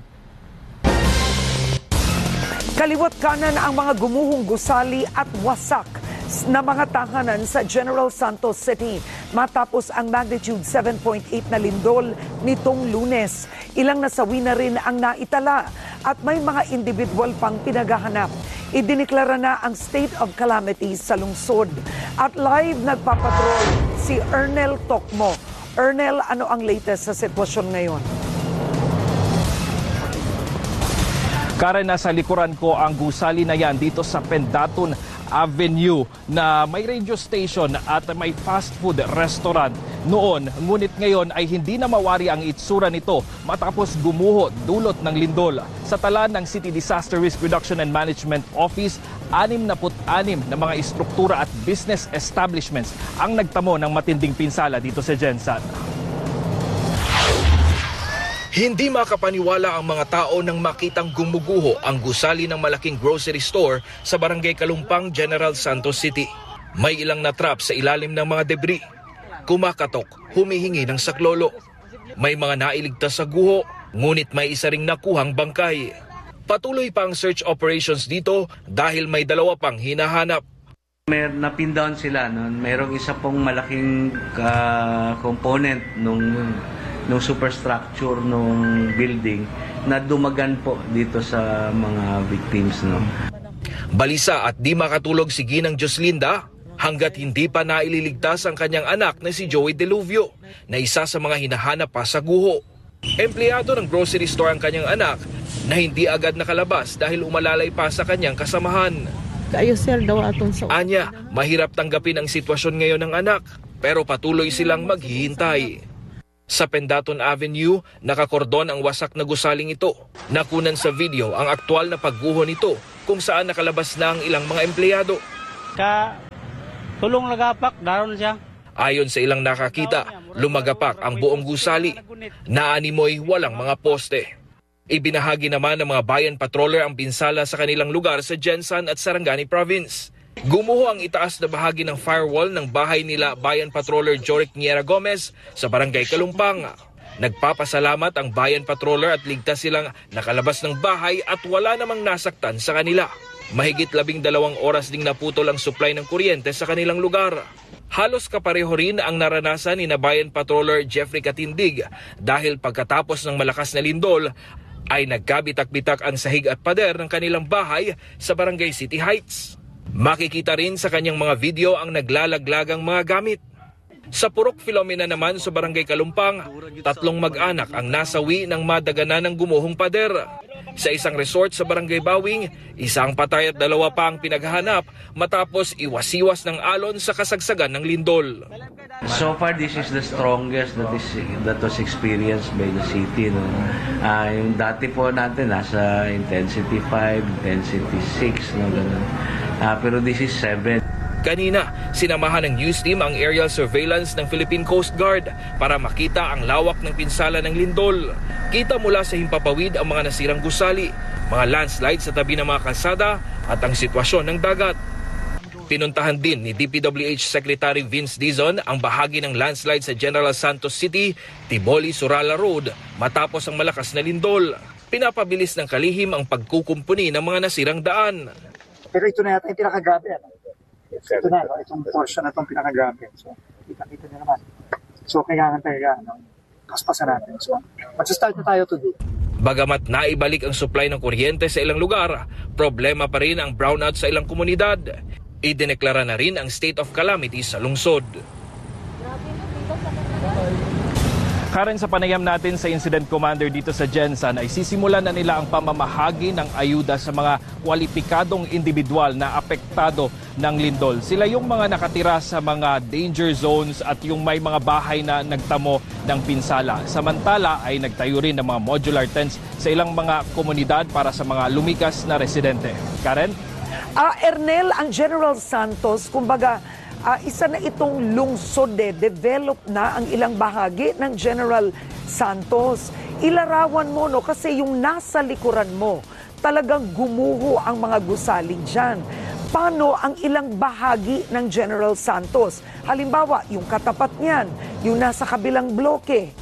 Kaliwat kanan ang mga gumuhong gusali at wasak na mga tahanan sa General Santos City matapos ang magnitude 7.8 na lindol nitong Lunes. Ilang nasawi na rin ang naitala at may mga individual pang pinaghahanap. Idiniklara na ang state of calamity sa lungsod. At live nagpapatrol si Ernel Tokmo. Ernel, ano ang latest sa sitwasyon ngayon? Karen, nasa likuran ko ang gusali na yan dito sa Pendatun Avenue na may radio station at may fast food restaurant noon. Ngunit ngayon ay hindi na mawari ang itsura nito matapos gumuho dulot ng lindol. Sa tala ng City Disaster Risk Reduction and Management Office, 66 na mga istruktura at business establishments ang nagtamo ng matinding pinsala dito sa Gensan. Hindi makapaniwala ang mga tao nang makitang gumuguho ang gusali ng malaking grocery store sa Barangay Kalumpang, General Santos City. May ilang natrap sa ilalim ng mga debris. Kumakatok, humihingi ng saklolo. May mga nailigtas sa guho, ngunit may isa ring nakuhang bangkay. Patuloy pa ang search operations dito dahil may dalawa pang hinahanap. May napin down sila noon. Merong isa pong malaking component nung superstructure nung building na dumagan po dito sa mga victims. No? Balisa at di makatulog si Ginang Joslinda, hanggat hindi pa naililigtas ang kanyang anak na si Joey Deluvio na isa sa mga hinahanap pa sa guho. Empleyado ng grocery store ang kanyang anak na hindi agad nakalabas dahil umalalay pa sa kanyang kasamahan. Anya, mahirap tanggapin ang sitwasyon ngayon ng anak pero patuloy silang maghihintay. Sa Pendaton Avenue, nakakordon ang wasak na gusaling ito. Nakunan sa video ang aktwal na pagguho nito kung saan nakalabas na ang ilang mga empleyado. Tulong lagapak, daron siya. Ayon sa ilang nakakita, lumagapak ang buong gusali. Naanimoy walang mga poste. Ibinahagi naman ng mga bayan patroller ang pinsala sa kanilang lugar sa Jensan at Sarangani Province. Gumuho ang itaas na bahagi ng firewall ng bahay nila Bayan Patroller Joric Niera Gomez sa Barangay Kalumpang. Nagpapasalamat ang Bayan Patroller at ligtas silang nakalabas ng bahay at wala namang nasaktan sa kanila. Mahigit 12 oras ding naputol ang supply ng kuryente sa kanilang lugar. Halos kapareho rin ang naranasan ni Bayan Patroller Jeffrey Katindig dahil pagkatapos ng malakas na lindol ay nagkabitak-bitak ang sahig at pader ng kanilang bahay sa Barangay City Heights. Makikita rin sa kanyang mga video ang naglalaglagang mga gamit. Sa Purok Filomena naman sa Barangay Kalumpang, 3 mag-anak ang nasawi ng madaganan ng gumuhong pader. Sa isang resort sa Barangay Bawing, isang patay at 2 pa ang pinaghahanap matapos iwas-iwas ng alon sa kasagsagan ng lindol. So far, this is the strongest that was experienced by the city. No? Yung dati po natin, nasa intensity 5, intensity 6, no? Pero this is 7. Kanina, sinamahan ng news team ang aerial surveillance ng Philippine Coast Guard para makita ang lawak ng pinsala ng lindol. Kita mula sa himpapawid ang mga nasirang gusali, mga landslide sa tabi ng mga kalsada at ang sitwasyon ng dagat. Pinuntahan din ni DPWH Secretary Vince Dizon ang bahagi ng landslide sa General Santos City, Tiboli-Surala Road matapos ang malakas na lindol. Pinapabilis ng kalihim ang pagkukumpuni ng mga nasirang daan. Pero ito na yata yung pinakagrabe. Ito na, itong portion na itong pinakagrabe. So, kita-kita nyo naman. So, kailangan talaga, paspasan natin. So, mag-start na tayo today. Bagamat naibalik ang supply ng kuryente sa ilang lugar, problema pa rin ang brownout sa ilang komunidad. Idineklara na rin ang state of calamity sa lungsod. Karen, sa panayam natin sa incident commander dito sa Jensan ay sisimulan na nila ang pamamahagi ng ayuda sa mga kwalipikadong individual na apektado ng lindol. Sila yung mga nakatira sa mga danger zones at yung may mga bahay na nagtamo ng pinsala. Samantala ay nagtayo rin ng mga modular tents sa ilang mga komunidad para sa mga lumikas na residente. Karen? Ernel, ang General Santos, kumbaga, isa na itong lungsod develop na ang ilang bahagi ng General Santos. Ilarawan mo, no, kasi yung nasa likuran mo, talagang gumuho ang mga gusali dyan. Paano ang ilang bahagi ng General Santos? Halimbawa, yung katapat niyan, yung nasa kabilang bloke.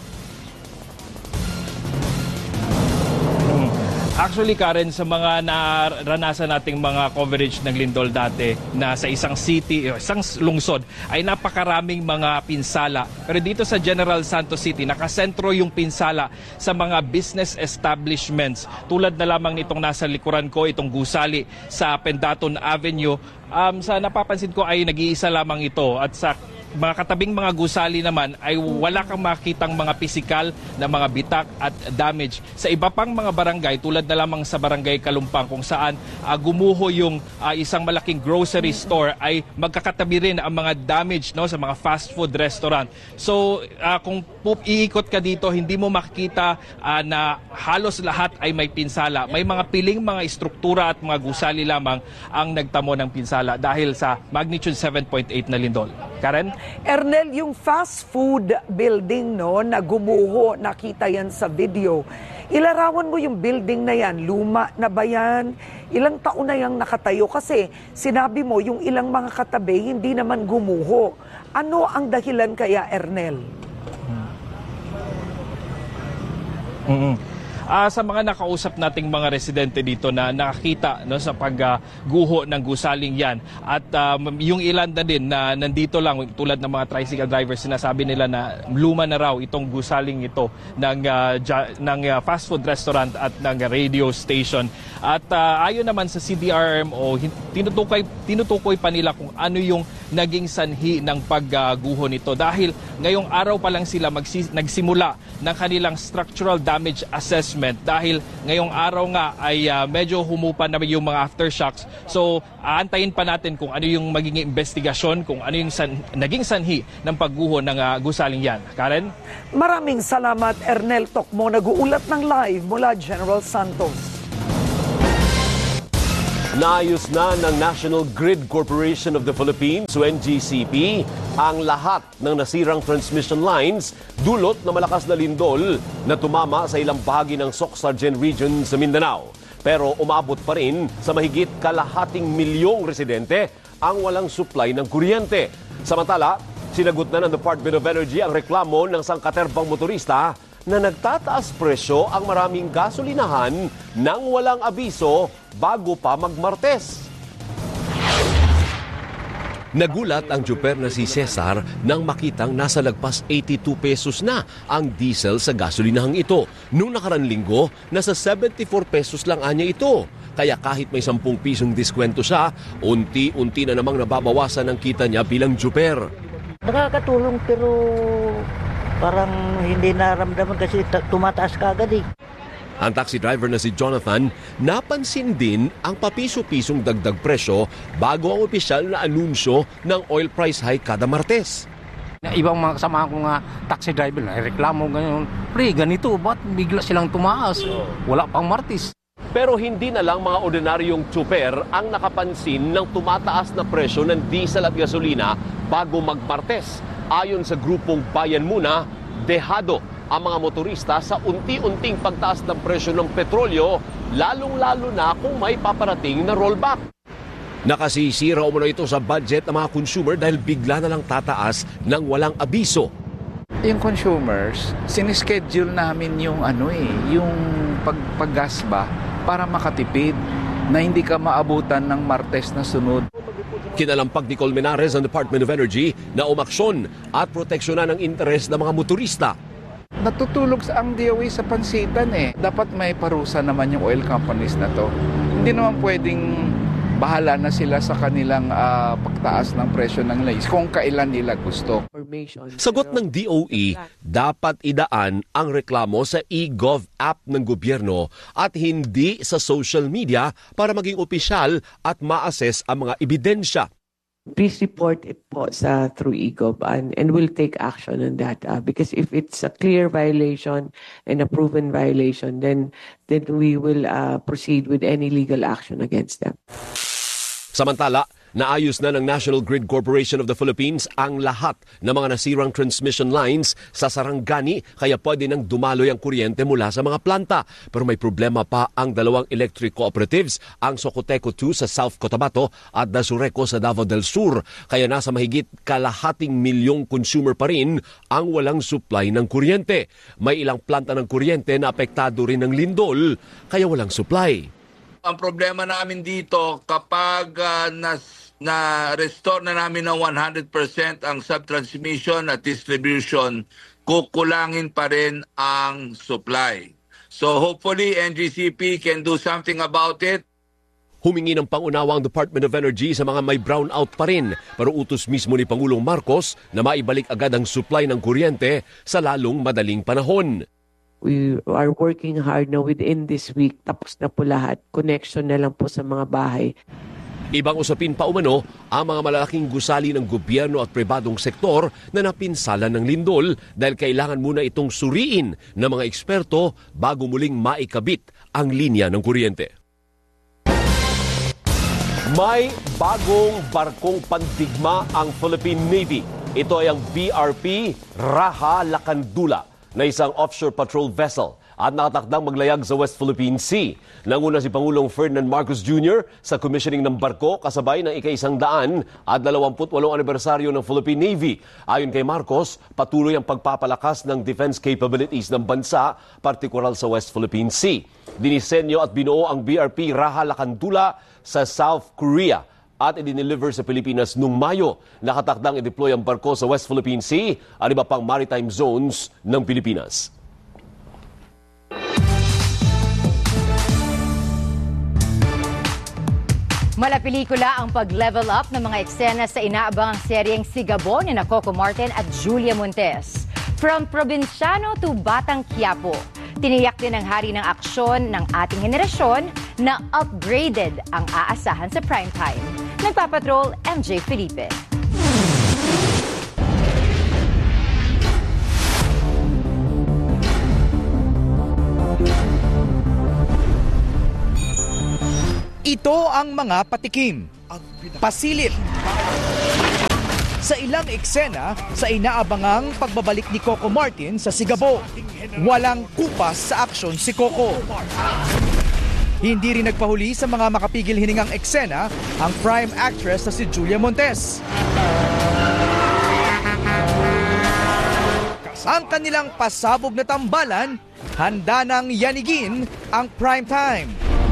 Actually, Karen, sa mga naranasan nating mga coverage ng lindol dati na sa isang city, isang lungsod, ay napakaraming mga pinsala. Pero dito sa General Santos City, nakasentro yung pinsala sa mga business establishments. Tulad na lamang nitong nasa likuran ko, itong gusali sa Pendaton Avenue. Sa napapansin ko ay nag-iisa lamang ito at sa mga katabing mga gusali naman ay wala kang makitang mga pisikal na mga bitak at damage. Sa iba pang mga barangay, tulad na lamang sa Barangay Kalumpang kung saan gumuho yung isang malaking grocery store, ay magkakatabi rin ang mga damage, no, sa mga fast food restaurant. So kung iikot ka dito, hindi mo makikita na halos lahat ay may pinsala. May mga piling mga istruktura at mga gusali lamang ang nagtamo ng pinsala dahil sa magnitude 7.8 na lindol. Karen? Ernel, yung fast food building, no, na gumuho, nakita yan sa video. Ilarawan mo yung building na yan. Luma na ba yan? Ilang taon na yung nakatayo? Kasi sinabi mo, yung ilang mga katabi, hindi naman gumuho. Ano ang dahilan kaya, Ernel? Sa mga nakausap nating mga residente dito na nakakita, no, sa pagguho ng gusaling yan, at yung ilan na din na nandito lang, tulad ng mga tricycle drivers, sinasabi nila na luma na raw itong gusaling ito ng fast food restaurant at ng radio station. At ayon naman sa CDRMO, tinutukoy pa nila kung ano yung naging sanhi ng pagguho nito? Dahil ngayong araw pa lang sila nagsimula ng kanilang structural damage assessment dahil ngayong araw nga ay medyo humupa na yung mga aftershocks. So aantayin pa natin kung ano yung magiging investigasyon, kung ano yung naging sanhi ng pagguho ng gusaling yan. Karen? Maraming salamat, Ernel Tokmo, nag-uulat ng live mula General Santos. Naayos na ng National Grid Corporation of the Philippines o NGCP ang lahat ng nasirang transmission lines dulot na malakas na lindol na tumama sa ilang bahagi ng Soc-Sargen region sa Mindanao. Pero umabot pa rin sa mahigit kalahating milyong residente ang walang supply ng kuryente. Samantala, sinagot na ng Department of Energy ang reklamo ng sangkaterbang motorista na nagtataas presyo ang maraming gasolinahan nang walang abiso bago pa magmartes. Nagulat ang tsuper na si Cesar nang makitang nasa lagpas 82 pesos na ang diesel sa gasolinahang ito. Nung nakarang linggo, nasa 74 pesos lang anya ito. Kaya kahit may 10 pisong diskwento siya, unti-unti na namang nababawasan ang kita niya bilang tsuper. Nakakatulong pero parang hindi naramdaman kasi tumataas ka agad eh. Ang taxi driver na si Jonathan, napansin din ang papiso-pisong dagdag presyo bago ang opisyal na anunsyo ng oil price hike kada Martes. Ibang mga kasama ko nga taxi driver na reklamo ganyan. Pre, ganito, ba't bigla silang tumaas? Wala pang Martes. Pero hindi na lang mga ordinaryong tsuper ang nakapansin ng tumataas na presyo ng diesel at gasolina bago magmartes. Ayon sa grupong Bayan Muna, dehado ang mga motorista sa unti-unting pagtaas ng presyo ng petrolyo, lalong-lalo na kung may paparating na rollback. Nakasisira umano ito sa budget ng mga consumer dahil bigla na lang tataas ng walang abiso. Yung consumers, sinischedule namin yung yung paggas ba para makatipid na hindi ka maabutan ng Martes na sunod. Kinalampag ni Colmenares ang Department of Energy na umaksyon at proteksyonan ang interes ng mga motorista. Natutulog ang DOE sa pansitan eh. Dapat may parusa naman yung oil companies na to. Hindi naman pwedeng bahala na sila sa kanilang pagtaas ng presyo ng lais kung kailan nila gusto. Sagot ng DOE, dapat idaan ang reklamo sa eGov app ng gobyerno at hindi sa social media para maging opisyal at ma-assess ang mga ebidensya. Please report it po through eGov and we'll take action on that because if it's a clear violation and a proven violation, then we will proceed with any legal action against them. Samantala, naayos na ng National Grid Corporation of the Philippines ang lahat ng mga nasirang transmission lines sa Sarangani kaya pwede nang dumaloy ang kuryente mula sa mga planta. Pero may problema pa ang dalawang electric cooperatives, ang Socoteco 2 sa South Cotabato at Dasureco sa Davao del Sur. Kaya nasa mahigit kalahating milyong consumer pa rin ang walang supply ng kuryente. May ilang planta ng kuryente na apektado rin ng lindol kaya walang supply. Ang problema namin dito kapag na-restore na namin ng 100% ang subtransmission at distribution, kukulangin pa rin ang supply. So hopefully NGCP can do something about it. Humingi ng pangunawa ang Department of Energy sa mga may brownout pa rin, pero utos mismo ni Pangulong Marcos na maibalik agad ang supply ng kuryente sa lalong madaling panahon. We are working hard na within this week. Tapos na po lahat. Connection na lang po sa mga bahay. Ibang usapin pa umano ang mga malalaking gusali ng gobyerno at pribadong sektor na napinsalan ng lindol dahil kailangan muna itong suriin ng mga eksperto bago muling maikabit ang linya ng kuryente. May bagong barkong pandigma ang Philippine Navy. Ito ay ang BRP Raha Lacandula na isang offshore patrol vessel at nakatakdang maglayag sa West Philippine Sea. Nanguna si Pangulong Ferdinand Marcos Jr. sa commissioning ng barko kasabay ng ika-100 at 28 anibersaryo ng Philippine Navy. Ayon kay Marcos, patuloy ang pagpapalakas ng defense capabilities ng bansa, partikular sa West Philippine Sea. Dinisenyo at binuo ang BRP Raha Lacandula sa South Korea at i-deliver sa Pilipinas noong Mayo. Nakatakdang i-deploy ang barko sa West Philippine Sea at iba pang maritime zones ng Pilipinas. Malapelikula ang pag-level up ng mga eksena sa inaabangang seryeng Sigabo ni Coco Martin at Julia Montes. From probinsyano to Batang Quiapo, tiniyak din ng hari ng aksyon ng ating henerasyon na upgraded ang aasahan sa primetime. Nagpapatrol, MJ Felipe. Ito ang mga patikim, pasilip. Sa ilang eksena, sa inaabangang pagbabalik ni Coco Martin sa Sigabo, walang kupas sa aksyon si Coco. Hindi rin nagpahuli sa mga makapigil hiningang eksena ang prime actress na si Julia Montes. Ang kanilang pasabog na tambalan, handa nang yanigin ang primetime.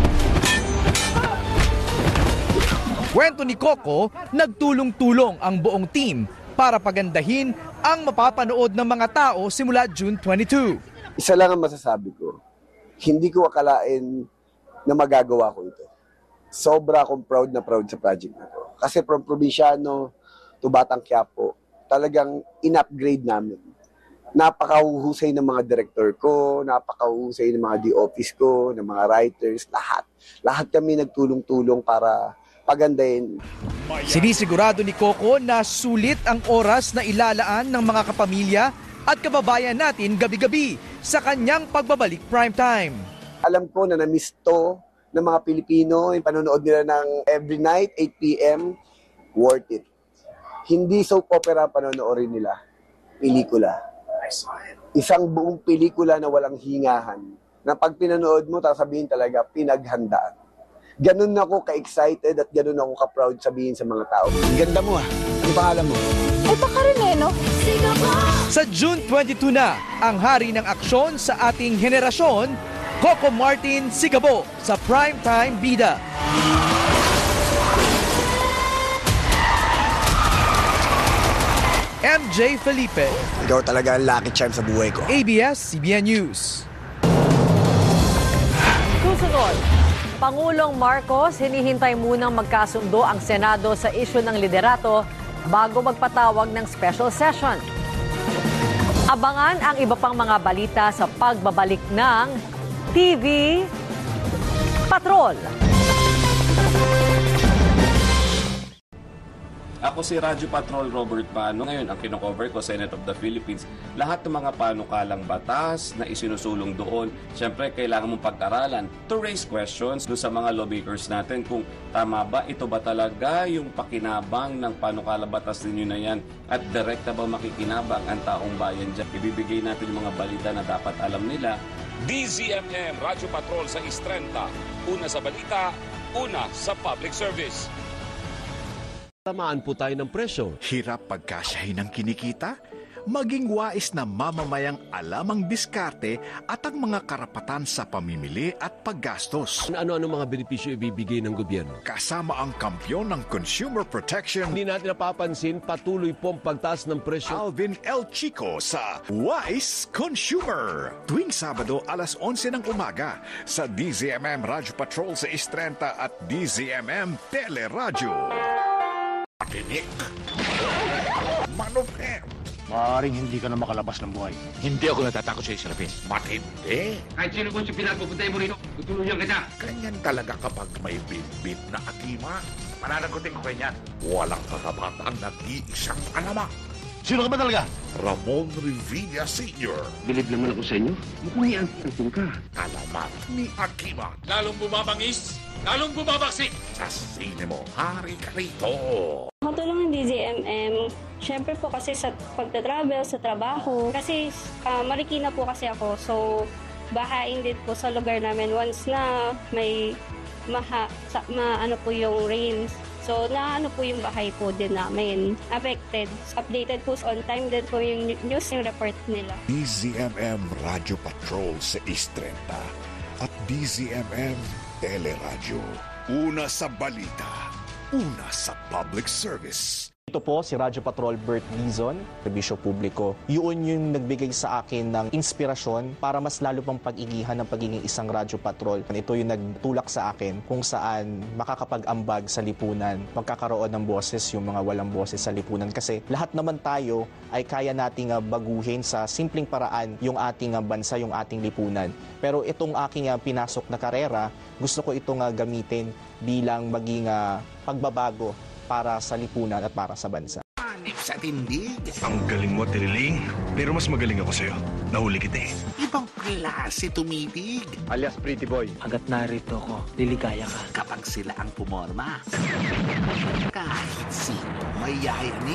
Kwento ni Coco, nagtulong-tulong ang buong team para pagandahin ang mapapanood ng mga tao simula June 22. Isa lang ang masasabi ko, hindi ko akalain na magagawa ko ito. Sobra akong proud sa project na to. Kasi from probinsyano to Batang Quiapo, talagang in-upgrade namin. Napakahuhusay ng mga director ko, napakahuhusay ng mga D-office ko, ng mga writers, lahat. Lahat kami nagtulong-tulong para pagandahin. Sinisigurado ni Coco na sulit ang oras na ilalaan ng mga kapamilya at kababayan natin gabi-gabi sa kanyang pagbabalik primetime. Alam ko na na-miss to ng mga Pilipino, yung panonood nila ng every night, 8 p.m., worth it. Hindi soap opera panonoodin nila, pelikula. Isang buong pelikula na walang hingahan, na pag pinanood mo, sasabihin talaga, pinaghandaan. Ganun ako ka-excited at ganun ako ka-proud sabihin sa mga tao. Ganda mo Ano pangalan mo? Ay, baka rin no? Sa June 22 na, ang hari ng aksyon sa ating henerasyon, Coco Martin Sigabo sa Primetime Bida. MJ Felipe. Ikaw talaga ang lucky charm sa buhay ko. ABS-CBN News. Susunod, Pangulong Marcos hinihintay munang magkasundo ang Senado sa isyu ng liderato bago magpatawag ng special session. Abangan ang iba pang mga balita sa pagbabalik ng TV Patrol. Ako si Radyo Patrol Robert Pano. Ngayon, ang kinocover ko, Senate of the Philippines. Lahat ng mga panukalang batas na isinusulong doon, syempre kailangan mong pag-aralan to raise questions doon sa mga lawmakers natin kung tama ba, ito ba talaga yung pakinabang ng panukalang batas ninyo na yan at direkta ba makikinabang ang taong bayan dyan. Ibibigay natin yung mga balita na dapat alam nila. DZMM Radyo Patrol sa Istrenta. Una sa balita, una sa public service. Tamaan po tayo ng presyo. Hirap pagkasyahin ng kinikita? Maging wais na mamamayang alam ang diskarte at ang mga karapatan sa pamimili at paggastos. Ano-ano mga benepisyo ibibigay ng gobyerno? Kasama ang kampyon ng consumer protection. Hindi natin napapansin, patuloy pong pagtaas ng presyo. Alvin L. Chico sa Wise Consumer. Tuwing Sabado alas 11 ng umaga sa DZMM Radyo Patrol sa Istrenta at DZMM Teleradyo. Tinik. Manufem. Maaaring hindi ka na makalabas ng buhay. Hindi ako natatakot sa Israel. Matindi. Kahit sino kung si pinapupuntay mo rito, tutulungan kita. Ganyan talaga kapag may bit-bit na akima. Mananagutin ko kanya. Walang kakabatang nag-iisang alama. Sino ka ba talaga? Ramon Revilla Sr. Bilib naman ako sa inyo. Mukhang iantong ka. Alamat ni Akima. Lalong bumabangis, lalong bumabaksik. Sa sine mo, hari ka rito. Matulong ng DZMM, syempre po kasi sa pagta-travel, sa trabaho. Kasi Marikina po kasi ako, so bahain din po sa lugar namin once na may ano po yung rains. So, ano po yung bahay po din namin. Affected. Updated po on time din po yung news yung report nila. DZMM Radyo Patrol sa Istrenta at DZMM Teleradyo. Una sa balita, una sa public service. Ito po si Radyo Patrol Bert Dizon, serbisyo publiko. Yun yung nagbigay sa akin ng inspirasyon para mas lalo pang pag-igihan ng pagiging isang Radyo Patrol. Ito yung nagtulak sa akin kung saan makakapag-ambag sa lipunan, magkakaroon ng boses yung mga walang boses sa lipunan. Kasi lahat naman tayo ay kaya nating baguhin sa simpleng paraan yung ating bansa, yung ating lipunan. Pero itong aking pinasok na karera, gusto ko itong gamitin bilang maging pagbabago para sa lipunan at para sa bansa. Hanip sa tindig. Ang galing mo, Tiriling. Pero mas magaling ako sa'yo. Nahuli kita eh. Ibang klase tumitig. Alias Pretty Boy. Hanggat narito ko, liligaya ka. Kapag sila ang pumorma. Kahit sino may yayanin.